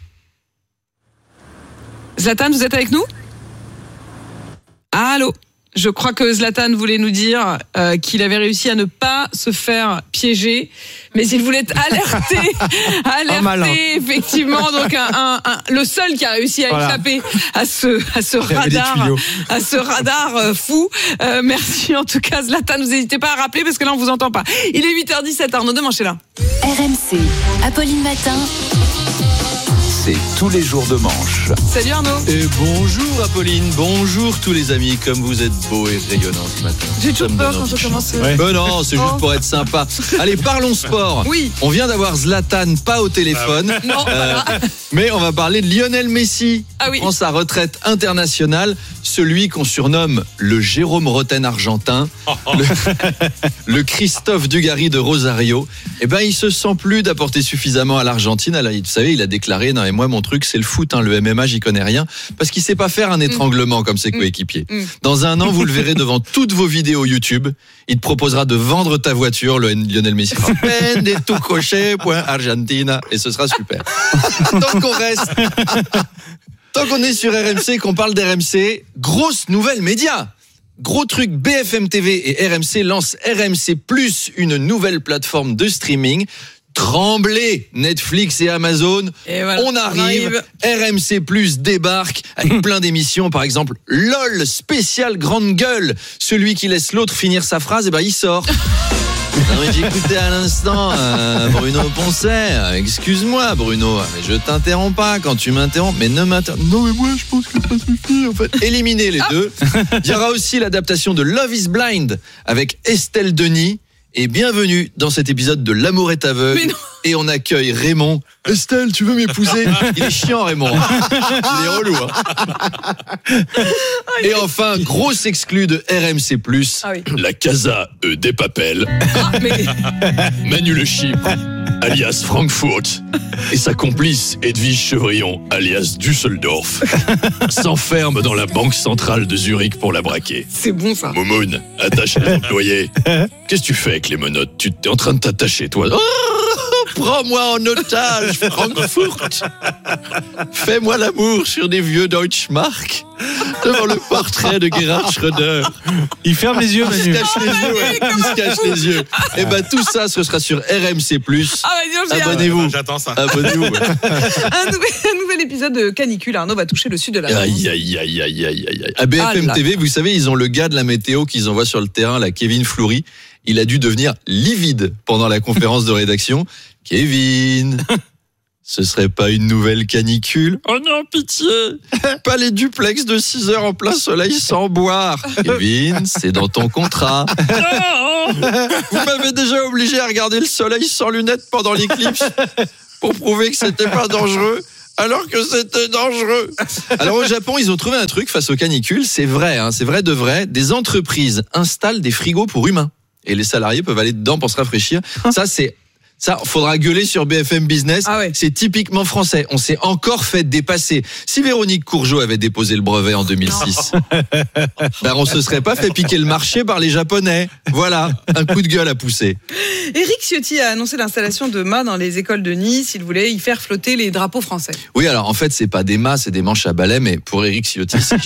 S1: Zlatan, vous êtes avec nous ? Allô ? Je crois que Zlatan voulait nous dire euh, qu'il avait réussi à ne pas se faire piéger, mais il voulait alerter, alerter effectivement, donc un, un, un, le seul qui a réussi à voilà. échapper à ce, à ce radar, à ce radar euh, fou. Euh, merci en tout cas Zlatan, vous n'hésitez pas à rappeler parce que là on vous entend pas. Il est huit heures dix-sept, Arnaud Demanchela.
S5: R M C, Apolline Matin.
S7: C'est tous les jours de manche.
S1: Salut Arnaud.
S2: Et bonjour Apolline, bonjour tous les amis, comme vous êtes beaux et rayonnants ce matin.
S1: J'ai toujours peur quand on commence.
S2: Ouais. Ben non, c'est juste pour être sympa. Allez, parlons sport.
S1: Oui.
S2: On vient d'avoir Zlatan, pas au téléphone.
S1: Ah oui. Non,
S2: euh, voilà. Mais on va parler de Lionel Messi.
S1: Ah oui.
S2: Prend sa retraite internationale, celui qu'on surnomme le Jérôme Rotten argentin, oh, oh. Le, le Christophe Dugarry de Rosario. Eh ben, il se sent plus d'apporter suffisamment à l'Argentine. Alors, vous savez, il a déclaré, non, moi, mon truc, c'est le foot, hein, le M M A, j'y connais rien, parce qu'il sait pas faire un étranglement comme ses coéquipiers. Mm. Dans un an, vous le verrez devant toutes vos vidéos YouTube. Il te proposera de vendre ta voiture, le Lionel Messi. Pende tu coche, point Argentina, et ce sera super. Tant qu'on reste, tant qu'on est sur R M C, qu'on parle d'R M C, grosse nouvelle média. Gros truc, B F M T V et R M C lancent R M C plus, une nouvelle plateforme de streaming. Tremblez, Netflix et Amazon, et voilà, on, arrive, on arrive, R M C plus débarque avec plein d'émissions, par exemple LOL spécial grande gueule, celui qui laisse l'autre finir sa phrase, et ben il sort. Non mais j'écoutais à l'instant euh, Bruno Poncet, excuse-moi Bruno, mais je t'interromps pas quand tu m'interromps, mais ne m'interromps. Non mais moi je pense que ça suffit en fait. Éliminez les ah. deux. Il y aura aussi l'adaptation de Love is Blind avec Estelle Denis. Et bienvenue dans cet épisode de L'amour est aveugle. Et on accueille Raymond. Estelle, tu veux m'épouser ? Il est chiant, Raymond. Il est relou. Hein. Et enfin, grosse exclue de R M C plus, ah oui. La Casa E des Papels. Ah, mais... Manu Le Chypre, alias Frankfurt, et sa complice Edwige Chevrillon, alias Düsseldorf, s'enferment dans la banque centrale de Zurich pour la braquer.
S1: C'est bon ça.
S2: Moumoun, attache les employés. Qu'est-ce que tu fais avec les menottes ? Tu es en train de t'attacher, toi. Oh, prends-moi en otage, Frankfurt. Fais-moi l'amour sur des vieux Deutschmark devant le portrait de Gerhard Schröder.
S12: Il ferme les yeux, Manu.
S2: Il se cache les yeux, ouais. Il se cache les yeux. Et ben tout ça, ce sera sur R M C plus.
S1: Ah bah,
S2: abonnez-vous.
S12: J'attends ça.
S2: Abonnez-vous. Ouais.
S1: un, nouvel, un nouvel épisode de Canicule. Arnaud va toucher le sud de la France.
S2: Aïe, aïe, aïe, aïe, aïe, aïe. À B F M T V, vous savez, ils ont le gars de la météo qu'ils envoient sur le terrain, là, Kevin Fleury. Il a dû devenir livide pendant la conférence de rédaction. Kevin, Ce serait pas une nouvelle canicule? Oh non, pitié! Pas les duplex de six heures en plein soleil sans boire. Kevin, c'est dans ton contrat. Vous m'avez déjà obligé à regarder le soleil sans lunettes pendant l'éclipse pour prouver que c'était pas dangereux, alors que c'était dangereux. Alors au Japon, ils ont trouvé un truc face aux canicules. C'est vrai, hein, c'est vrai de vrai. Des entreprises installent des frigos pour humains. Et les salariés peuvent aller dedans pour se rafraîchir. Ça, c'est... Ça, faudra gueuler sur B F M Business. Ah ouais. C'est typiquement français. On s'est encore fait dépasser. Si Véronique Courgeot avait déposé le brevet en deux mille six, ben on se serait pas fait piquer le marché par les Japonais. Voilà, un coup de gueule à pousser.
S1: Éric Ciotti a annoncé l'installation de mâts dans les écoles de Nice. Il voulait y faire flotter les drapeaux français.
S2: Oui, alors en fait, c'est pas des mâts, c'est des manches à balai, mais pour Éric Ciotti, c'est,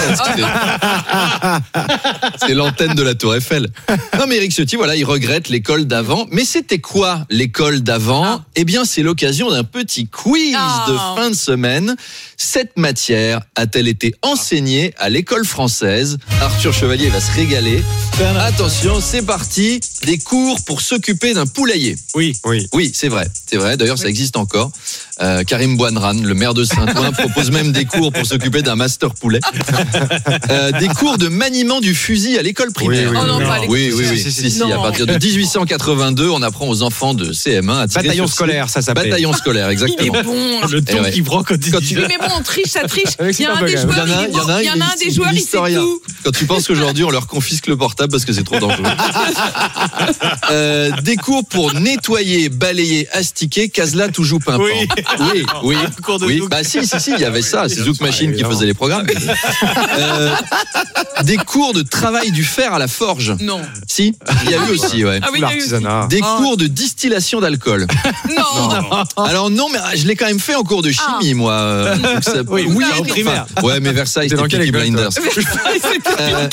S2: c'est l'antenne de la Tour Eiffel. Non, mais Éric Ciotti, voilà, il regrette l'école d'avant. Mais c'était quoi l'école d'avant? Ah. Eh bien, c'est l'occasion d'un petit quiz ah. de fin de semaine. Cette matière a-t-elle été enseignée à l'école française? Arthur Chevalier va se régaler. Attention, c'est parti. Des cours pour s'occuper d'un poulailler.
S12: Oui, oui.
S2: Oui, c'est vrai. C'est vrai. D'ailleurs, oui. Ça existe encore. Euh, Karim Bouanran, le maire de Saint-Ouen, propose même des cours pour s'occuper d'un master poulet. Euh, des cours de maniement du fusil à l'école primaire.
S1: Oui, oui, oh non, pas
S2: oui, oui, oui. Si, si, si, à partir de dix-huit cent quatre-vingt-deux, on apprend aux enfants de C M un à tirer
S12: Bataillon
S2: sur
S12: scolaire, ça s'appelle.
S2: Bataillon scolaire, exactement.
S1: Il est bon.
S12: Le ton
S2: ouais.
S12: qui prend quand il
S1: quand
S12: dit
S1: tu... Oui, mais bon, on triche, ça triche.
S2: Il
S1: y a un des joueurs, il y en a, il y en a un des joueurs, il sait tout.
S2: Quand tu penses qu'aujourd'hui, on leur confisque le portable parce que c'est trop dangereux. euh, des cours pour nettoyer, balayer, astiquer, casse-là, tout joue pimpant.
S12: Oui,
S2: oui, oui. oui. Bah si, si, si, il y avait ça. C'est Zouk Machine qui faisait les programmes. euh, des cours de travail du fer à la forge.
S1: Non.
S2: Si, il y a eu aussi, ouais.
S1: Ah oui, il y a eu aussi.
S2: Des cours de distillation d'alcool.
S1: Non.
S2: non. Alors non, mais je l'ai quand même fait en cours de chimie, ah. moi. Donc ça,
S12: oui, oui, en primaire.
S2: Enfin, ouais, mais Versailles, c'était Peaky Blinders. euh,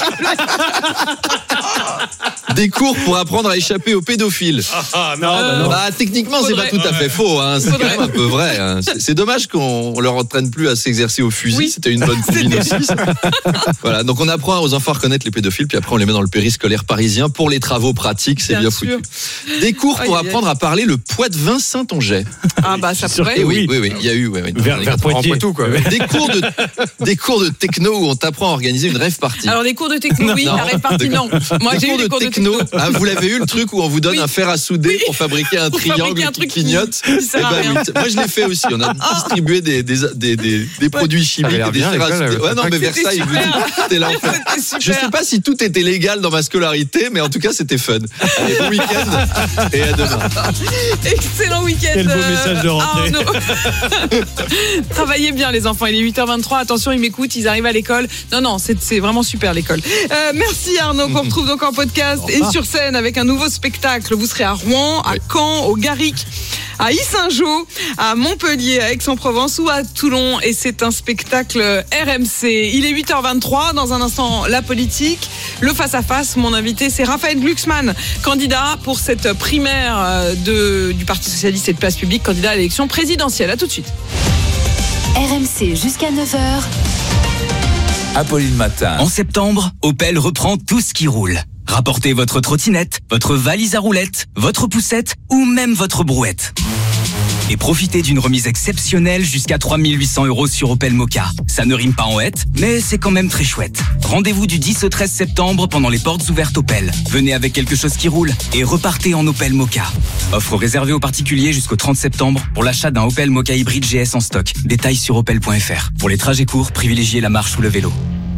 S2: des cours pour apprendre à échapper aux pédophiles.
S12: Ah, non, bah, non.
S2: Bah, techniquement, faudrait. C'est pas tout à fait faux. Hein. C'est faudrait. Quand même un peu vrai. Hein. C'est, c'est dommage qu'on leur entraîne plus à s'exercer au fusil. Oui. C'était une bonne combine aussi. Voilà. Donc on apprend aux enfants à reconnaître les pédophiles, puis après on les met dans le périscolaire parisien pour les travaux pratiques. C'est bien, bien foutu. Des cours pour oh, apprendre à parler le Poitevin Saintongeais.
S1: Ah bah ça pourrait.
S2: Et oui, oui, oui, il y a eu. Ouais, ouais,
S12: vers vers Poitou, quoi.
S2: Des cours de des cours de techno où on t'apprend à organiser une rêve party.
S1: Alors des cours de techno, oui, la rêve party, non. Moi j'ai eu des cours de techno.
S2: Ah, vous l'avez eu le truc où on vous donne oui. un fer à souder oui. pour fabriquer un pour triangle fabriquer un qui clignote. Qui, qui eh ben, oui. Moi je l'ai fait aussi. On a distribué des des des des, des produits chimiques, des fers à souder. Ouais non mais Versailles, vous c'était l'enfer. Je sais pas si tout était légal dans ma scolarité, mais en tout cas c'était fun. Allez, bon week-end et à demain.
S1: Excellent week-end.
S12: Quel beau message de rentrée.
S1: Travaillez bien les enfants. Il est huit heures vingt-trois. Attention, ils m'écoutent. Ils arrivent à l'école. Non non, c'est c'est vraiment super l'école. Euh, merci Arnaud. Qu'on retrouve donc en podcast et sur scène avec un nouveau spectacle. Vous serez à Rouen, à Caen, au Garric, à Yssingeaux, à Montpellier, à Aix-en-Provence ou à Toulon. Et c'est un spectacle R M C. Il est huit heures vingt-trois. Dans un instant, la politique. Le face-à-face. Mon invité, c'est Raphaël Glucksmann, candidat pour cette primaire de, du Parti Socialiste et de Place Publique, candidat à l'élection présidentielle. À tout de suite.
S26: R M C jusqu'à neuf heures.
S7: Apolline Matin.
S13: En septembre, Opel reprend tout ce qui roule. Rapportez votre trottinette, votre valise à roulettes, votre poussette ou même votre brouette. Et profitez d'une remise exceptionnelle jusqu'à trois mille huit cents euros sur Opel Mokka. Ça ne rime pas en hête, mais c'est quand même très chouette. Rendez-vous du dix au treize septembre pendant les portes ouvertes Opel. Venez avec quelque chose qui roule et repartez en Opel Mokka. Offre réservée aux particuliers jusqu'au trente septembre pour l'achat d'un Opel Mokka hybride G S en stock. Détails sur opel point f r. Pour les trajets courts, privilégiez la marche ou le vélo.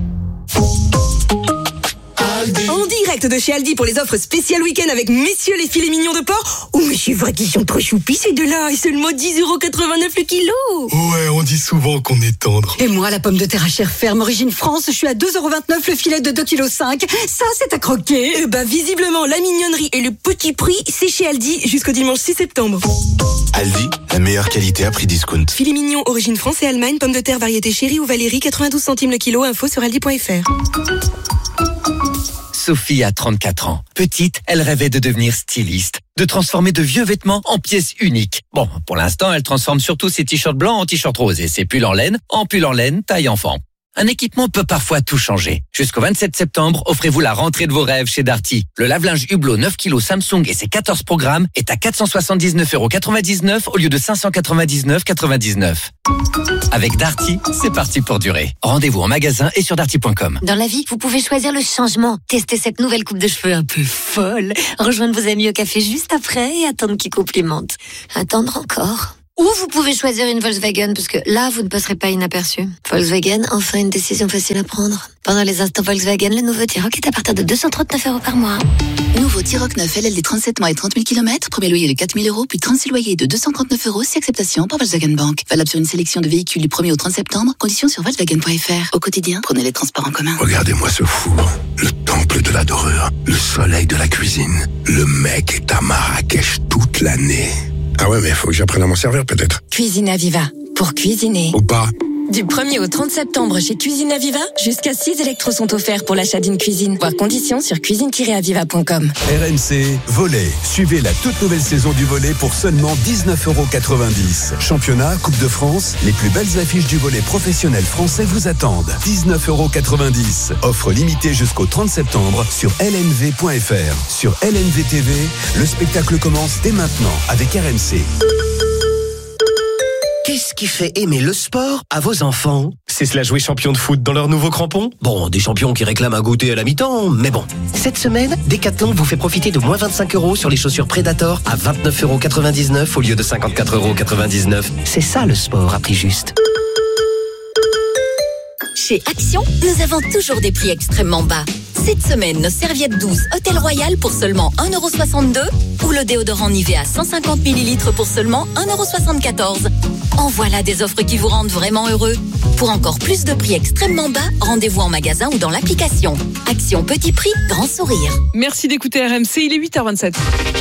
S15: En direct de chez Aldi pour les offres spéciales week-end avec messieurs les filets mignons de porc. Oh mais c'est vrai qu'ils sont trop choupis ces deux-là. Et seulement dix euros quatre-vingt-neuf le kilo.
S16: Ouais, on dit souvent qu'on est tendre.
S15: Et moi, la pomme de terre à chair ferme origine France, je suis à deux euros vingt-neuf le filet de deux virgule cinq kilos. Ça, c'est à croquer. Et bah visiblement, la mignonnerie et le petit prix, c'est chez Aldi jusqu'au dimanche six septembre.
S16: Aldi, la meilleure qualité à prix discount.
S15: Filet mignon origine France et Allemagne, pomme de terre variété chérie ou Valérie, quatre-vingt-douze centimes le kilo. Info sur aldi point f r.
S18: Sophie a trente-quatre ans. Petite, elle rêvait de devenir styliste, de transformer de vieux vêtements en pièces uniques. Bon, pour l'instant, elle transforme surtout ses t-shirts blancs en t-shirts roses et ses pulls en laine en pulls en laine taille enfant. Un équipement peut parfois tout changer. Jusqu'au vingt-sept septembre, offrez-vous la rentrée de vos rêves chez Darty. Le lave-linge Hublot neuf kilos Samsung et ses quatorze programmes est à quatre cent soixante-dix-neuf euros quatre-vingt-dix-neuf au lieu de cinq cent quatre-vingt-dix-neuf euros quatre-vingt-dix-neuf. Avec Darty, c'est parti pour durer. Rendez-vous en magasin et sur darty point com.
S17: Dans la vie, vous pouvez choisir le changement. Tester cette nouvelle coupe de cheveux un peu folle. Rejoindre vos amis au café juste après et attendre qu'ils complimentent. Attendre encore. Ou vous pouvez choisir une Volkswagen, parce que là, vous ne passerez pas inaperçu. Volkswagen, enfin une décision facile à prendre. Pendant les instants Volkswagen, le nouveau T-Roc est à partir de deux cent trente-neuf euros par mois.
S19: Nouveau T-Roc neuf L L D trente-sept mois et trente mille kilomètres. Premier loyer de quatre mille euros, puis trente-six loyers de deux cent trente-neuf euros, si acceptation par Volkswagen Bank. Valable sur une sélection de véhicules du premier au trente septembre. Conditions sur Volkswagen point F R. Au quotidien, prenez les transports en commun.
S3: Regardez-moi ce four, le temple de la dorure, le soleil de la cuisine. Le mec est à Marrakech toute l'année. Ah ouais, mais faut que j'apprenne à m'en servir peut-être.
S17: Cuisine Aviva. Pour cuisiner.
S3: Ou pas.
S17: Du premier au trente septembre chez Cuisine Aviva, jusqu'à six électros sont offerts pour l'achat d'une cuisine. Voir conditions sur cuisine tiret aviva point com.
S20: R M C Volley. Suivez la toute nouvelle saison du volley pour seulement dix-neuf euros quatre-vingt-dix. Championnat, Coupe de France, les plus belles affiches du volley professionnel français vous attendent. dix-neuf euros quatre-vingt-dix. Offre limitée jusqu'au trente septembre sur L N V point F R. Sur L N V T V, le spectacle commence dès maintenant avec R M C.
S21: Qu'est-ce qui fait aimer le sport à vos enfants? C'est cela jouer champion de foot dans leurs nouveaux crampons? Bon, des champions qui réclament un goûter à la mi-temps, mais bon. Cette semaine, Decathlon vous fait profiter de moins vingt-cinq euros sur les chaussures Predator à vingt-neuf euros quatre-vingt-dix-neuf au lieu de cinquante-quatre euros quatre-vingt-dix-neuf. C'est ça le sport à prix juste.
S17: Chez Action, nous avons toujours des prix extrêmement bas. Cette semaine, nos serviettes douces Hôtel Royal pour seulement un euro soixante-deux ou le déodorant Nivea cent cinquante millilitres pour seulement un euro soixante-quatorze. En voilà des offres qui vous rendent vraiment heureux. Pour encore plus de prix extrêmement bas, rendez-vous en magasin ou dans l'application. Action petit prix, grand sourire.
S1: Merci d'écouter R M C, il est huit heures vingt-sept.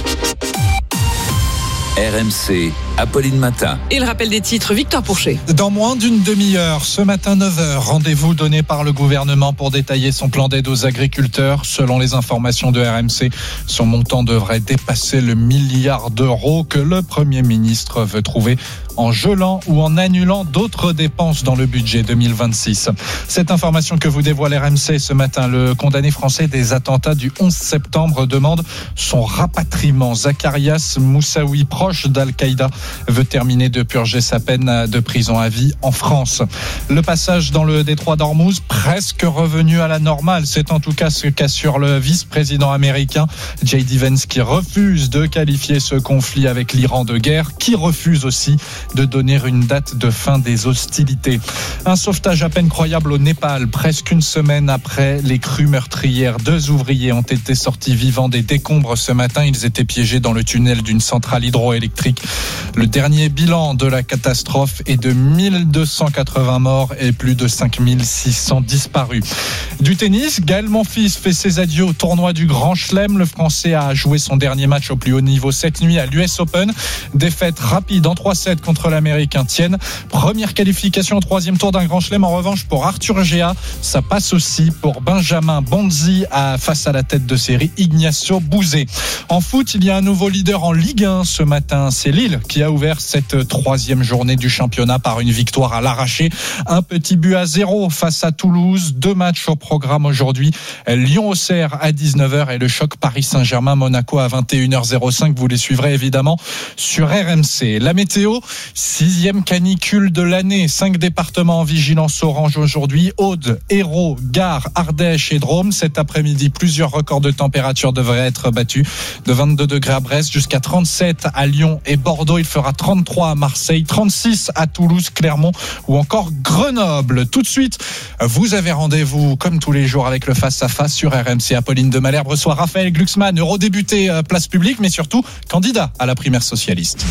S7: R M C, Apolline Matin.
S1: Et le rappel des titres, Victor Pourchet.
S23: Dans moins d'une demi-heure, ce matin neuf heures, rendez-vous donné par le gouvernement pour détailler son plan d'aide aux agriculteurs. Selon les informations de R M C, son montant devrait dépasser le milliard d'euros que le Premier ministre veut trouver en gelant ou en annulant d'autres dépenses dans le budget deux mille vingt-six. Cette information que vous dévoile R M C ce matin, le condamné français des attentats du onze septembre demande son rapatriement. Zacharias Moussaoui, proche d'Al-Qaïda, veut terminer de purger sa peine de prison à vie en France. Le passage dans le détroit d'Ormuz, presque revenu à la normale. C'est en tout cas ce qu'assure le vice-président américain J D Vance, qui refuse de qualifier ce conflit avec l'Iran de guerre, qui refuse aussi de donner une date de fin des hostilités. Un sauvetage à peine croyable au Népal, presque une semaine après les crues meurtrières. Deux ouvriers ont été sortis vivants des décombres ce matin. Ils étaient piégés dans le tunnel d'une centrale hydroélectrique. Le dernier bilan de la catastrophe est de mille deux cent quatre-vingts morts et plus de cinq mille six cents disparus. Du tennis, Gaël Monfils fait ses adieux au tournoi du Grand Chelem. Le Français a joué son dernier match au plus haut niveau cette nuit à l'U S Open. Défaite rapide en trois sept contre l'Américain Tien. Première qualification au troisième tour d'un Grand Chelem. En revanche, pour Arthur Géa, ça passe aussi pour Benjamin Bonzi à, face à la tête de série Ignacio Bouzet. En foot, il y a un nouveau leader en Ligue un ce matin. C'est Lille qui a ouvert cette troisième journée du championnat par une victoire à l'arraché. Un petit but à zéro face à Toulouse. Deux matchs au programme aujourd'hui. Lyon-Auxerre à dix-neuf heures et le choc Paris Saint-Germain-Monaco à vingt et une heures cinq. Vous les suivrez évidemment sur R M C. La météo, sixième canicule de l'année. Cinq départements en vigilance orange aujourd'hui. Aude, Hérault, Gare, Ardèche et Drôme. Cet après-midi, plusieurs records de température devraient être battus. De vingt-deux degrés à Brest jusqu'à trente-sept à Lyon et Bordeaux. Il fera trente-trois à Marseille, trente-six à Toulouse, Clermont ou encore Grenoble. Tout de suite, vous avez rendez-vous comme tous les jours avec le face-à-face sur R M C. Apolline de Malherbe reçoit Raphaël Glucksmann, eurodéputé place publique, mais surtout candidat à la primaire socialiste.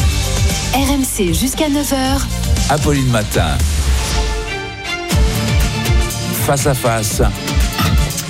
S26: R M C jusqu'à neuf heures.
S7: Apolline Matin. Face à face.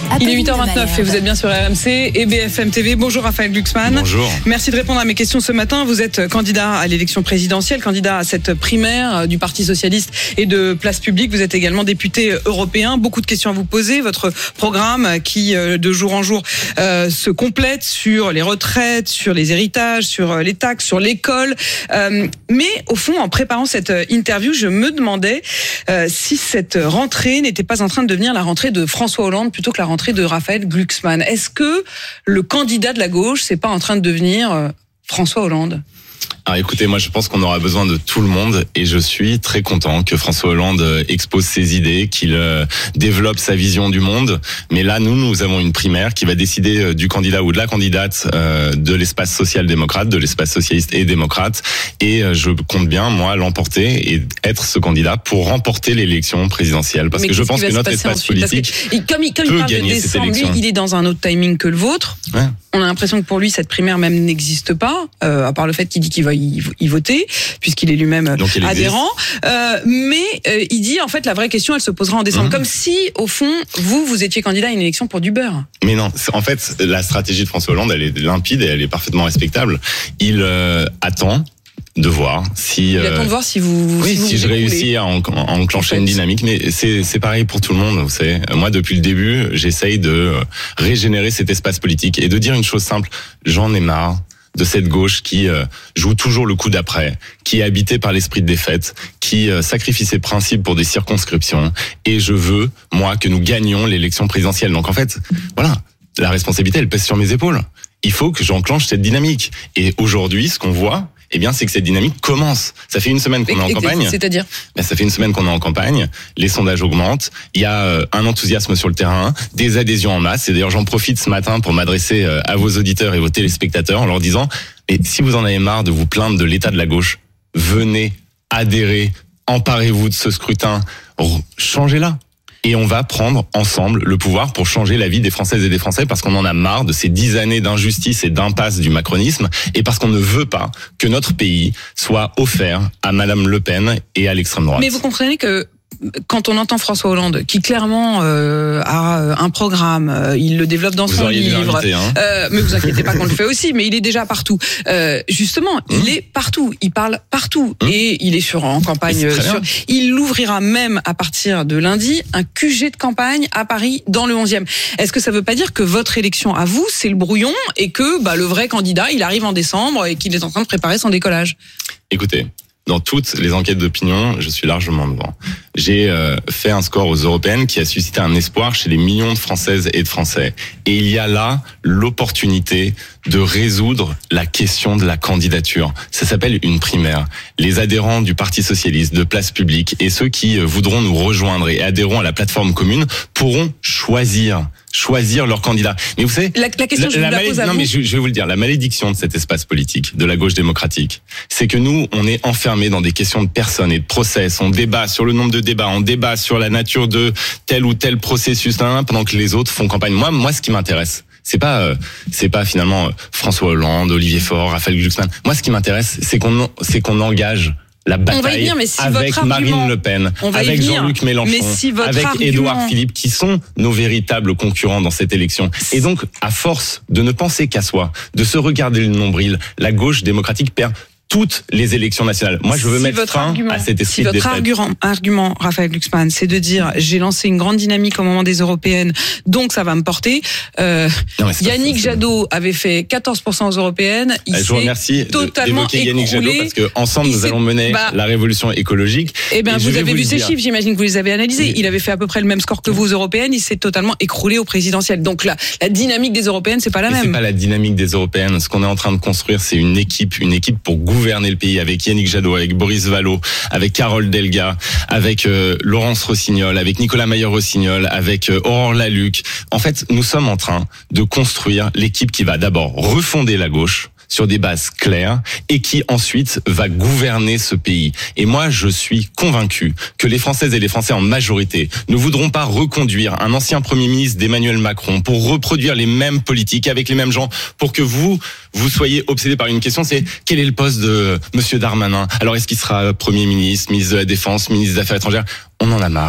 S1: Il est huit heures vingt-neuf et vous êtes bien sur R M C et B F M T V. Bonjour Raphaël Glucksmann.
S2: Bonjour.
S1: Merci de répondre à mes questions ce matin. Vous êtes candidat à l'élection présidentielle, candidat à cette primaire du Parti Socialiste et de Place Publique. Vous êtes également député européen. Beaucoup de questions à vous poser. Votre programme qui, de jour en jour, euh, se complète sur les retraites, sur les héritages, sur les taxes, sur l'école. Euh, mais au fond, en préparant cette interview, je me demandais euh, si cette rentrée n'était pas en train de devenir la rentrée de François Hollande plutôt que la rentrée de Raphaël Glucksmann. Est-ce que le candidat de la gauche, c'est pas en train de devenir euh, François Hollande ?
S9: Alors écoutez, moi je pense qu'on aura besoin de tout le monde et je suis très content que François Hollande expose ses idées, qu'il euh, développe sa vision du monde. Mais là, nous, nous avons une primaire qui va décider du candidat ou de la candidate euh, de l'espace social-démocrate, de l'espace socialiste et démocrate. Et euh, je compte bien, moi, l'emporter et être ce candidat pour remporter l'élection présidentielle. Parce
S1: Mais
S9: que je pense que notre espace
S1: ensuite,
S9: politique
S1: que, comme il, comme
S9: peut
S1: il parle
S9: gagner
S1: de
S9: cette
S1: décembre, lui,
S9: élection.
S1: il est dans un autre timing que le vôtre.
S9: Ouais.
S1: On a l'impression que pour lui, cette primaire même n'existe pas, euh, à part le fait qu'il dit qu'il va y, y voter, puisqu'il est lui-même
S9: Donc, il
S1: adhérent. Euh, mais euh, il dit, en fait, la vraie question, elle se posera en décembre. Mmh. Comme si, au fond, vous, vous étiez candidat à une élection pour du beurre.
S9: Mais non, en fait, la stratégie de François Hollande, elle est limpide et elle est parfaitement respectable. Il euh, attend de voir si
S1: il attend de voir si vous
S9: oui
S1: si, vous
S9: si
S1: vous
S9: je
S1: écoulez.
S9: réussis à, en, à enclencher en une dynamique, mais c'est c'est pareil pour tout le monde, vous savez. Moi, depuis le début, j'essaye de régénérer cet espace politique et de dire une chose simple: j'en ai marre de cette gauche qui euh, joue toujours le coup d'après, qui est habitée par l'esprit de défaite, qui euh, sacrifie ses principes pour des circonscriptions. Et je veux, moi, que nous gagnions l'élection présidentielle. Donc en fait, voilà, la responsabilité, elle pèse sur mes épaules. Il faut que j'enclenche cette dynamique. Et aujourd'hui, ce qu'on voit, eh bien, c'est que cette dynamique commence. Ça fait une semaine qu'on est en campagne.
S1: C'est-à-dire ?
S9: Ben, ça fait une semaine qu'on est en campagne. Les sondages augmentent. Il y a euh, un enthousiasme sur le terrain, des adhésions en masse. Et d'ailleurs, j'en profite ce matin pour m'adresser euh, à vos auditeurs et vos téléspectateurs en leur disant: et si vous en avez marre de vous plaindre de l'état de la gauche, venez adhérer, emparez-vous de ce scrutin, changez-la. Et on va prendre ensemble le pouvoir pour changer la vie des Françaises et des Français, parce qu'on en a marre de ces dix années d'injustice et d'impasse du macronisme, et parce qu'on ne veut pas que notre pays soit offert à Madame Le Pen et à l'extrême droite.
S1: Mais vous comprenez que quand on entend François Hollande, qui clairement euh, a un programme, euh, il le développe dans
S9: vous
S1: son livre,
S9: invité, hein.
S1: euh, mais vous inquiétez pas qu'on le fait aussi, mais il est déjà partout. Euh, justement, mmh. il est partout, il parle partout, mmh. et il est sur en campagne. Sur, il ouvrira même à partir de lundi un Q G de campagne à Paris dans le onzième. Est-ce que ça veut pas dire que votre élection à vous, c'est le brouillon, et que bah, le vrai candidat, il arrive en décembre et qu'il est en train de préparer son décollage?
S9: Écoutez, dans toutes les enquêtes d'opinion, je suis largement devant. J'ai euh, fait un score aux européennes qui a suscité un espoir chez les millions de Françaises et de Français. Et il y a là l'opportunité de résoudre la question de la candidature. Ça s'appelle une primaire. Les adhérents du Parti Socialiste, de Place Publique, et ceux qui voudront nous rejoindre et adhéreront à la plateforme commune pourront choisir choisir leur candidat. Mais vous savez,
S1: la, la question,
S9: la,
S1: je
S9: la
S1: vous la
S9: malé-
S1: pose à
S9: non,
S1: vous.
S9: mais je, je vais vous le dire, la malédiction de cet espace politique, de la gauche démocratique, c'est que nous, on est enfermés dans des questions de personnes et de process. On débat sur le nombre de débats, on débat sur la nature de tel ou tel processus, pendant que les autres font campagne. Moi, moi, ce qui m'intéresse, c'est pas, euh, c'est pas finalement euh, François Hollande, Olivier Faure, Raphaël Glucksmann. Moi, ce qui m'intéresse, c'est qu'on, c'est qu'on engage la bataille
S1: venir, mais si
S9: avec
S1: votre
S9: Marine
S1: argument,
S9: Le Pen,
S1: venir,
S9: avec Jean-Luc Mélenchon,
S1: mais si votre
S9: avec
S1: argument...
S9: Édouard Philippe, qui sont nos véritables concurrents dans cette élection. Et donc, à force de ne penser qu'à soi, de se regarder le nombril, la gauche démocratique perd toutes les élections nationales. Moi, je veux
S1: si
S9: mettre fin
S1: argument,
S9: à cet esprit
S1: si
S9: de
S1: votre
S9: défaite.
S1: argument, argument, Raphaël Glucksmann, c'est de dire j'ai lancé une grande dynamique au moment des européennes, donc ça va me porter. Euh,
S9: non,
S1: Yannick Jadot avait fait quatorze pour cent aux européennes. Il
S9: je vous remercie
S1: totalement
S9: d'évoquer Yannick
S1: écroulé.
S9: Jadot, parce que ensemble nous allons mener
S1: bah,
S9: la révolution écologique.
S1: Eh bien, vous avez vu ces chiffres, j'imagine que vous les avez analysés.
S9: Oui.
S1: Il avait fait à peu près le même score que vous aux européennes. Il s'est totalement écroulé au présidentiel. Donc la, la dynamique des européennes, c'est pas la
S9: Mais
S1: même.
S9: C'est pas la dynamique des européennes. Ce qu'on est en train de construire, c'est une équipe, une équipe pour gouverner le pays, avec Yannick Jadot, avec Boris Vallaud, avec Carole Delga, avec euh, Laurence Rossignol, avec Nicolas Mayer-Rossignol, avec euh, Aurore Laluc. En fait, nous sommes en train de construire l'équipe qui va d'abord refonder la gauche sur des bases claires et qui ensuite va gouverner ce pays. Et moi, je suis convaincu que les Françaises et les Français en majorité ne voudront pas reconduire un ancien Premier ministre d'Emmanuel Macron pour reproduire les mêmes politiques avec les mêmes gens, pour que vous, vous soyez obsédés par une question, c'est quel est le poste de Monsieur Darmanin? Alors est-ce qu'il sera Premier ministre, ministre de la Défense, ministre des Affaires étrangères? On en a marre.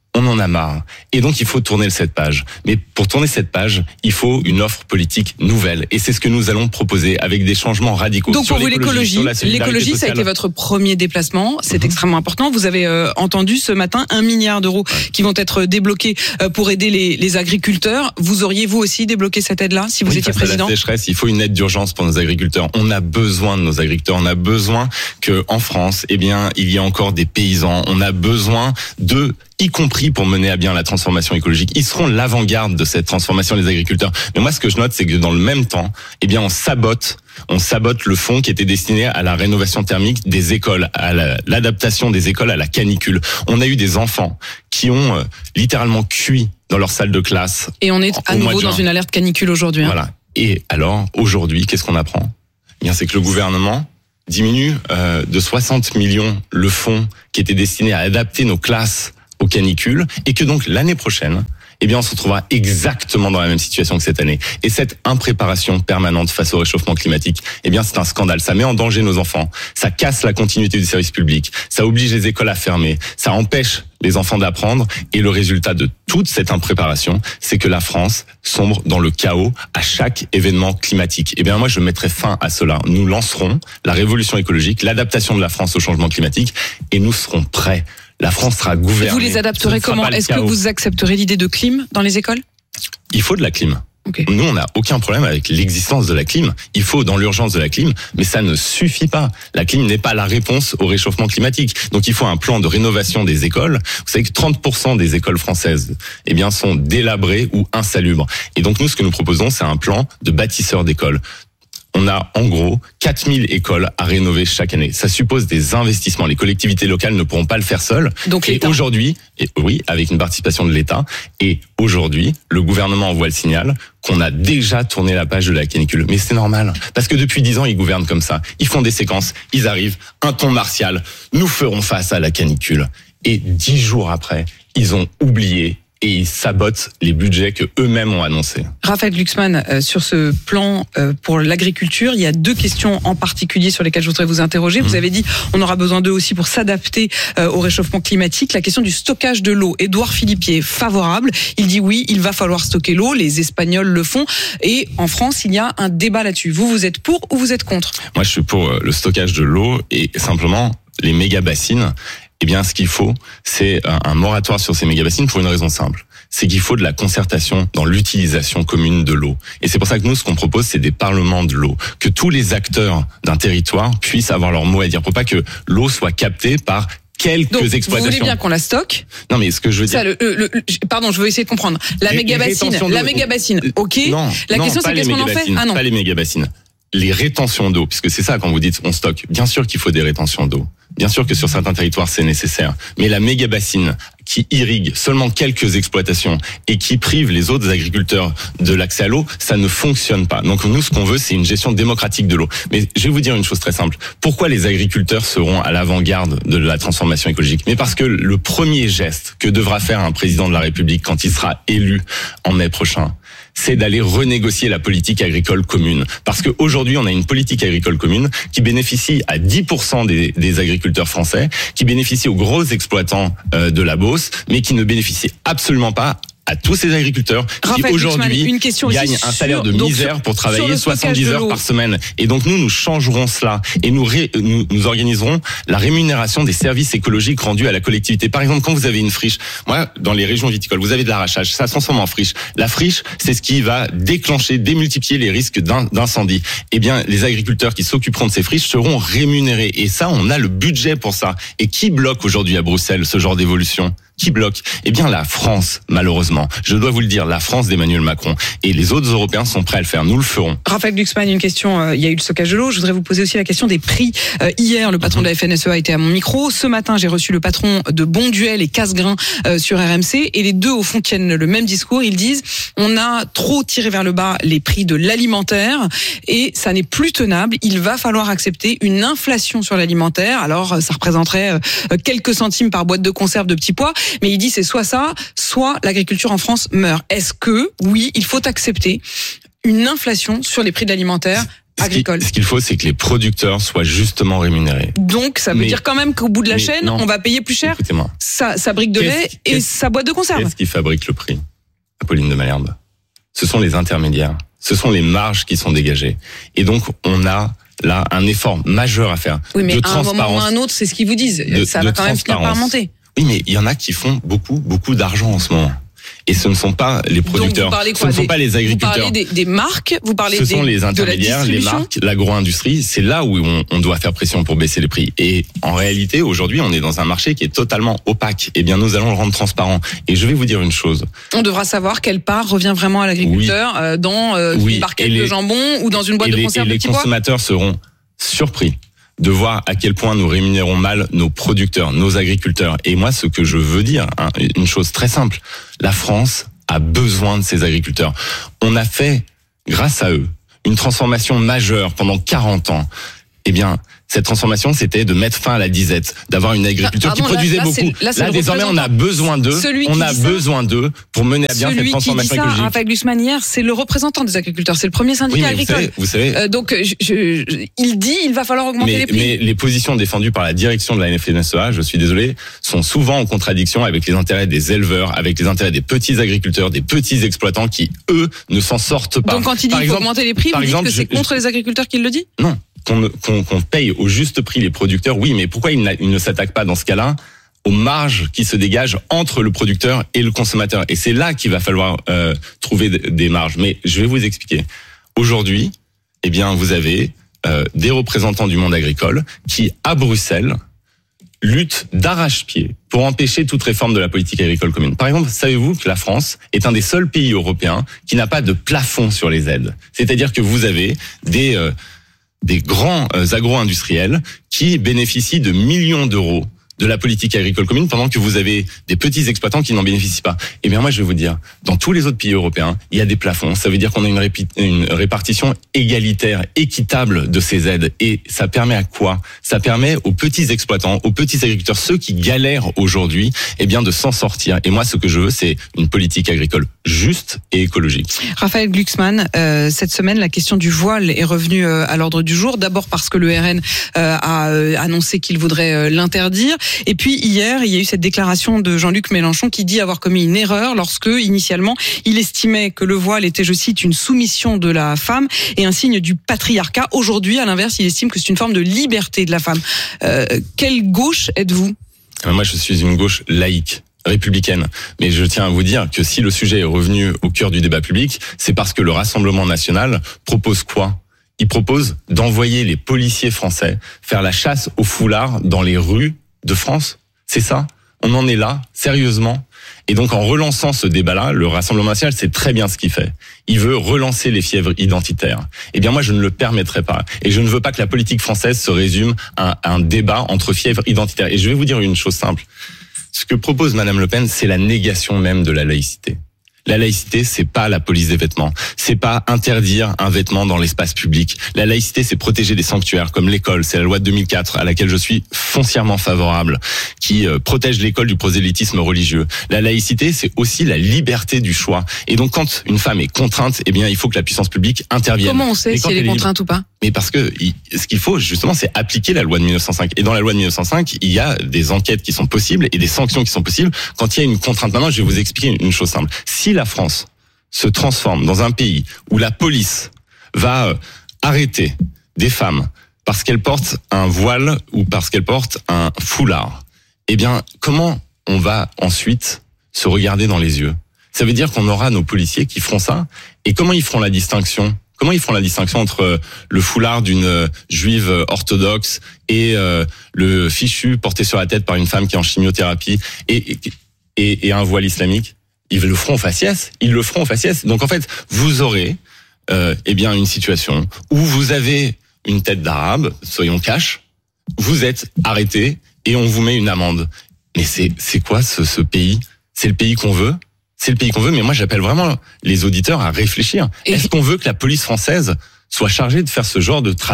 S9: On en a marre. Et donc, il faut tourner cette page. Mais pour tourner cette page, il faut une offre politique nouvelle. Et c'est ce que nous allons proposer avec des changements radicaux.
S1: Donc,
S9: sur
S1: pour vous, l'écologie, l'écologie, ça a été votre premier déplacement. C'est mmh. extrêmement important. Vous avez euh, entendu ce matin un milliard d'euros ouais. qui vont être débloqués euh, pour aider les, les agriculteurs. Vous auriez, vous aussi, débloqué cette aide-là, si vous
S9: oui,
S1: étiez
S9: face
S1: président?
S9: À la sécheresse, il faut une aide d'urgence pour nos agriculteurs. On a besoin de nos agriculteurs. On a besoin que, en France, eh bien, il y a encore des paysans. On a besoin de y compris pour mener à bien la transformation écologique. Ils seront l'avant-garde de cette transformation, les agriculteurs. Mais moi, ce que je note, c'est que dans le même temps, eh bien, on sabote, on sabote le fonds qui était destiné à la rénovation thermique des écoles, à la, l'adaptation des écoles à la canicule. On a eu des enfants qui ont euh, littéralement cuit dans leur salle de classe.
S1: Et on est à nouveau dans une alerte canicule aujourd'hui. Hein.
S9: Voilà. Et alors, aujourd'hui, qu'est-ce qu'on apprend? Eh bien, c'est que le gouvernement diminue euh, de soixante millions le fonds qui était destiné à adapter nos classes aux canicules, et que donc l'année prochaine, eh bien, on se retrouvera exactement dans la même situation que cette année. Et cette impréparation permanente face au réchauffement climatique, eh bien, c'est un scandale. Ça met en danger nos enfants. Ça casse la continuité du service public. Ça oblige les écoles à fermer. Ça empêche les enfants d'apprendre. Et le résultat de toute cette impréparation, c'est que la France sombre dans le chaos à chaque événement climatique. Eh bien, moi, je mettrai fin à cela. Nous lancerons la révolution écologique, l'adaptation de la France au changement climatique, et nous serons prêts. La France sera gouvernée.
S1: Vous les adapterez comment? Est-ce que vous accepterez l'idée de clim dans les écoles?
S9: Il faut de la clim. Okay. Nous, on n'a aucun problème avec l'existence de la clim. Il faut dans l'urgence de la clim, mais ça ne suffit pas. La clim n'est pas la réponse au réchauffement climatique. Donc, il faut un plan de rénovation des écoles. Vous savez que trente pour cent des écoles françaises, eh bien, sont délabrées ou insalubres. Et donc, nous, ce que nous proposons, c'est un plan de bâtisseurs d'écoles. On a en gros quatre mille écoles à rénover chaque année. Ça suppose des investissements. Les collectivités locales ne pourront pas le faire seules.
S1: Donc
S9: et aujourd'hui, et oui, avec une participation de l'État. Et aujourd'hui, le gouvernement envoie le signal qu'on a déjà tourné la page de la canicule. Mais c'est normal, parce que depuis dix ans, ils gouvernent comme ça. Ils font des séquences, ils arrivent, un ton martial. Nous ferons face à la canicule. Et dix jours après, ils ont oublié. Et ils sabotent les budgets que eux-mêmes ont annoncés.
S1: Raphaël Glucksmann, euh, sur ce plan euh, pour l'agriculture, il y a deux questions en particulier sur lesquelles je voudrais vous interroger. Mmh. Vous avez dit on aura besoin d'eux aussi pour s'adapter euh, au réchauffement climatique. La question du stockage de l'eau. Édouard Philippier est favorable. Il dit oui, il va falloir stocker l'eau. Les Espagnols le font. Et en France, il y a un débat là-dessus. Vous, vous êtes pour ou vous êtes contre?
S9: Moi, je suis pour le stockage de l'eau et simplement les méga-bassines. Eh bien, ce qu'il faut, c'est un moratoire sur ces méga-bassines pour une raison simple. C'est qu'il faut de la concertation dans l'utilisation commune de l'eau. Et c'est pour ça que nous, ce qu'on propose, c'est des parlements de l'eau. Que tous les acteurs d'un territoire puissent avoir leur mot à dire. Pour pas que l'eau soit captée par quelques
S1: Donc,
S9: exploitations.
S1: Vous voulez bien qu'on la stocke?
S9: Non, mais ce que je veux dire.
S1: Ça, le, le, le, pardon, je veux essayer de comprendre. La méga-bassine, la méga-bassine, ok.
S9: Non,
S1: la
S9: non,
S1: question, c'est qu'est-ce qu'on en fait? Ah non.
S9: Pas les méga-bassines. Les rétentions d'eau, puisque c'est ça quand vous dites on stocke. Bien sûr qu'il faut des rétentions d'eau. Bien sûr que sur certains territoires c'est nécessaire. Mais la méga bassine qui irrigue seulement quelques exploitations et qui prive les autres agriculteurs de l'accès à l'eau, ça ne fonctionne pas. Donc nous, ce qu'on veut, c'est une gestion démocratique de l'eau. Mais je vais vous dire une chose très simple. Pourquoi les agriculteurs seront à l'avant-garde de la transformation écologique? Mais parce que le premier geste que devra faire un président de la République quand il sera élu en mai prochain, c'est d'aller renégocier la politique agricole commune. Parce qu'aujourd'hui, on a une politique agricole commune qui bénéficie à dix pour cent des, des agriculteurs français, qui bénéficie aux gros exploitants euh, de la Beauce, mais qui ne bénéficie absolument pas à tous ces agriculteurs qui aujourd'hui gagnent un salaire de misère donc, pour travailler soixante-dix heures par semaine. Et donc nous, nous changerons cela et nous, ré, nous, nous organiserons la rémunération des services écologiques rendus à la collectivité. Par exemple, quand vous avez une friche, moi, dans les régions viticoles, vous avez de l'arrachage, ça se transforme en friche. La friche, c'est ce qui va déclencher, démultiplier les risques d'incendie. Eh bien, les agriculteurs qui s'occuperont de ces friches seront rémunérés. Et ça, on a le budget pour ça. Et qui bloque aujourd'hui à Bruxelles ce genre d'évolution ? Qui bloque? Eh bien, la France, malheureusement. Je dois vous le dire, la France d'Emmanuel Macron. Et les autres Européens sont prêts à le faire. Nous le ferons.
S1: Raphaël Glucksmann, une question. Euh, il y a eu le stockage de l'eau. Je voudrais vous poser aussi la question des prix. Euh, hier, le patron de la F N S E A était à mon micro. Ce matin, j'ai reçu le patron de Bonduel et Casgrain euh, sur R M C. Et les deux, au fond, tiennent le même discours. Ils disent, on a trop tiré vers le bas les prix de l'alimentaire et ça n'est plus tenable. Il va falloir accepter une inflation sur l'alimentaire. Alors, ça représenterait euh, quelques centimes par boîte de conserve de petits pois. Mais il dit c'est soit ça, soit l'agriculture en France meurt. Est-ce que, oui, il faut accepter une inflation sur les prix de l'alimentaire agricole.
S9: Ce qu'il faut, c'est que les producteurs soient justement rémunérés.
S1: Donc, ça veut
S9: mais,
S1: dire quand même qu'au bout de la chaîne,
S9: non,
S1: on va payer plus cher sa, sa brique de lait et sa boîte de conserve.
S9: Qu'est-ce qui fabrique le prix, Apolline de Malherbe? Ce sont les intermédiaires. Ce sont les marges qui sont dégagées. Et donc, on a là un effort majeur à faire
S1: oui, mais
S9: de
S1: à
S9: transparence.
S1: un moment ou à un autre, c'est ce qu'ils vous disent.
S9: De,
S1: ça
S9: de
S1: va quand même finir par remonter.
S9: Oui, mais il y en a qui font beaucoup, beaucoup d'argent en ce moment. Et ce ne sont pas les producteurs,
S1: quoi,
S9: ce ne sont
S1: des,
S9: pas les agriculteurs.
S1: Vous parlez des, des marques, vous parlez
S9: ce
S1: des,
S9: sont les intermédiaires, les marques, l'agro-industrie. C'est là où on, on doit faire pression pour baisser les prix. Et en réalité, aujourd'hui, on est dans un marché qui est totalement opaque. Eh bien, nous allons le rendre transparent. Et je vais vous dire une chose.
S1: On devra savoir quelle part revient vraiment à l'agriculteur oui. euh, dans euh,
S9: oui.
S1: une barquette
S9: les,
S1: de jambon ou dans une boîte
S9: et
S1: de
S9: les,
S1: conserve
S9: et
S1: de
S9: les
S1: petits pois.
S9: consommateurs seront surpris de voir à quel point nous rémunérons mal nos producteurs, nos agriculteurs. Et moi, ce que je veux dire, hein, une chose très simple, la France a besoin de ses agriculteurs. On a fait, grâce à eux, une transformation majeure pendant quarante ans. Eh bien, cette transformation, c'était de mettre fin à la disette, d'avoir une agriculture
S1: Pardon,
S9: qui produisait
S1: là, là,
S9: beaucoup.
S1: Là,
S9: là désormais, on a besoin d'eux. On a besoin d'eux pour mener à bien
S1: Celui
S9: cette transformation
S1: qui dit ça,
S9: écologique.
S1: Raphaël Glucksmann hier, c'est le représentant des agriculteurs, c'est le premier syndicat
S9: oui, mais
S1: agricole.
S9: Vous savez, vous savez
S1: euh, donc, je, je, il dit, il va falloir augmenter
S9: mais,
S1: les prix.
S9: Mais les positions défendues par la direction de la F N S E A, je suis désolé, sont souvent en contradiction avec les intérêts des éleveurs, avec les intérêts des petits agriculteurs, des petits exploitants qui, eux, ne s'en sortent pas.
S1: Donc, quand il dit qu'il faut augmenter les prix, vous dites que c'est contre les agriculteurs qu'il le dit ?
S9: Non. Qu'on, qu'on, qu'on paye au juste prix les producteurs, oui, mais pourquoi il, il ne s'attaque pas dans ce cas-là aux marges qui se dégagent entre le producteur et le consommateur? Et c'est là qu'il va falloir euh, trouver des marges. Mais je vais vous expliquer. Aujourd'hui, eh bien, vous avez euh, des représentants du monde agricole qui, à Bruxelles, luttent d'arrache-pied pour empêcher toute réforme de la politique agricole commune. Par exemple, savez-vous que la France est un des seuls pays européens qui n'a pas de plafond sur les aides? C'est-à-dire que vous avez des... Euh, des grands agro-industriels qui bénéficient de millions d'euros de la politique agricole commune pendant que vous avez des petits exploitants qui n'en bénéficient pas. Eh bien moi je vais vous dire, dans tous les autres pays européens, il y a des plafonds. Ça veut dire qu'on a une, répi- une répartition égalitaire, équitable de ces aides. Et ça permet à quoi? Ça permet aux petits exploitants, aux petits agriculteurs, ceux qui galèrent aujourd'hui, eh bien de s'en sortir. Et moi ce que je veux, c'est une politique agricole juste et écologique.
S1: Raphaël Glucksmann, euh, cette semaine la question du voile est revenue euh, à l'ordre du jour. D'abord parce que le R N euh, a euh, annoncé qu'il voudrait euh, l'interdire. Et puis hier, il y a eu cette déclaration de Jean-Luc Mélenchon qui dit avoir commis une erreur lorsque, initialement, il estimait que le voile était, je cite, une soumission de la femme et un signe du patriarcat. Aujourd'hui, à l'inverse, il estime que c'est une forme de liberté de la femme. Euh, quelle gauche êtes-vous ?
S9: Moi, je suis une gauche laïque, républicaine. Mais je tiens à vous dire que si le sujet est revenu au cœur du débat public, c'est parce que le Rassemblement national propose quoi ? Il propose d'envoyer les policiers français faire la chasse aux foulards dans les rues de France. C'est ça. On en est là, sérieusement. Et donc, en relançant ce débat-là, le Rassemblement national sait très bien ce qu'il fait. Il veut relancer les fièvres identitaires. Eh bien, moi, je ne le permettrai pas. Et je ne veux pas que la politique française se résume à un débat entre fièvres identitaires. Et je vais vous dire une chose simple. Ce que propose Madame Le Pen, c'est la négation même de la laïcité. La laïcité, c'est pas la police des vêtements. C'est pas interdire un vêtement dans l'espace public. La laïcité, c'est protéger des sanctuaires comme l'école. C'est la loi de deux mille quatre à laquelle je suis foncièrement favorable, qui euh, protège l'école du prosélytisme religieux. La laïcité, c'est aussi la liberté du choix. Et donc, quand une femme est contrainte, eh bien, il faut que la puissance publique intervienne.
S1: Comment on sait si elle est contrainte ou pas ?
S9: Mais parce que ce qu'il faut, justement, c'est appliquer la loi de mille neuf cent cinq. Et dans la loi de mille neuf cent cinq, il y a des enquêtes qui sont possibles et des sanctions qui sont possibles quand il y a une contrainte. Maintenant, je vais vous expliquer une chose simple. Si la France se transforme dans un pays où la police va arrêter des femmes parce qu'elles portent un voile ou parce qu'elles portent un foulard, eh bien, comment on va ensuite se regarder dans les yeux ? Ça veut dire qu'on aura nos policiers qui feront ça. Et comment ils feront la distinction ? Comment ils feront la distinction entre le foulard d'une juive orthodoxe et euh, le fichu porté sur la tête par une femme qui est en chimiothérapie et, et, et un voile islamique ? Ils le feront au faciès. Ils le feront au faciès. Donc en fait, vous aurez euh, eh bien une situation où vous avez une tête d'arabe, soyons cash, vous êtes arrêté et on vous met une amende. Mais c'est c'est quoi ce, ce pays ? C'est le pays qu'on veut ? C'est le pays qu'on veut, mais moi j'appelle vraiment les auditeurs à réfléchir. Et Est-ce qu'on veut que la police française soit chargée de faire ce genre de travail ?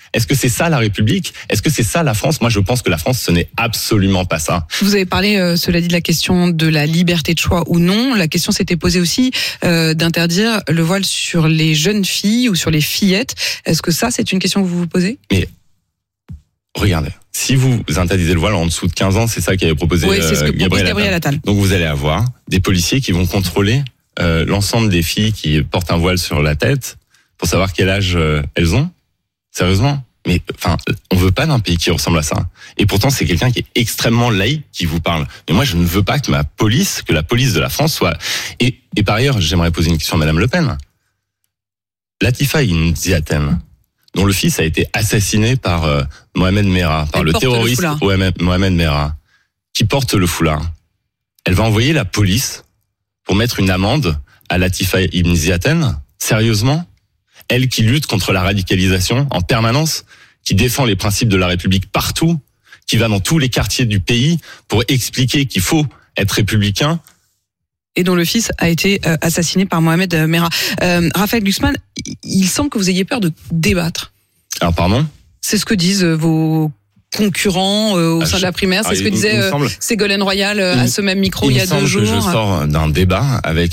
S9: Est-ce que c'est ça la République? Est-ce que c'est ça la France? Moi, je pense que la France, ce n'est absolument pas ça.
S1: Vous avez parlé, euh, cela dit, de la question de la liberté de choix ou non. La question s'était posée aussi euh, d'interdire le voile sur les jeunes filles ou sur les fillettes. Est-ce que ça, c'est une question que vous vous posez?
S9: Mais regardez, si vous interdisez le voile en dessous de quinze ans, c'est ça qu'avait proposé
S1: oui, c'est ce que
S9: euh, Gabriel,
S1: Gabriel Attal.
S9: Attal. Donc vous allez avoir des policiers qui vont contrôler euh, l'ensemble des filles qui portent un voile sur la tête pour savoir quel âge euh, elles ont. Sérieusement? Mais enfin, on veut pas d'un pays qui ressemble à ça. Et pourtant, c'est quelqu'un qui est extrêmement laïque qui vous parle. Mais moi, je ne veux pas que ma police, que la police de la France soit. Et, et par ailleurs, j'aimerais poser une question à Madame Le Pen. Latifa Ibn Ziaten, dont le fils a été assassiné par euh, Mohamed Merah, par elle le terroriste le Mohamed Merah, qui porte le foulard. Elle va envoyer la police pour mettre une amende à Latifa Ibn Ziaten? Sérieusement? Elle qui lutte contre la radicalisation en permanence, qui défend les principes de la République partout, qui va dans tous les quartiers du pays pour expliquer qu'il faut être républicain.
S1: Et dont le fils a été euh, assassiné par Mohamed Merah. Euh, Raphaël Glucksmann, il semble que vous ayez peur de débattre.
S9: Alors pardon?
S1: C'est ce que disent euh, vos concurrents euh, au ah, sein je... de la primaire. C'est ah, ce que disait euh, Ségolène Royal euh, à ce même micro il, il y a deux jours.
S9: Il me semble que je sors d'un débat avec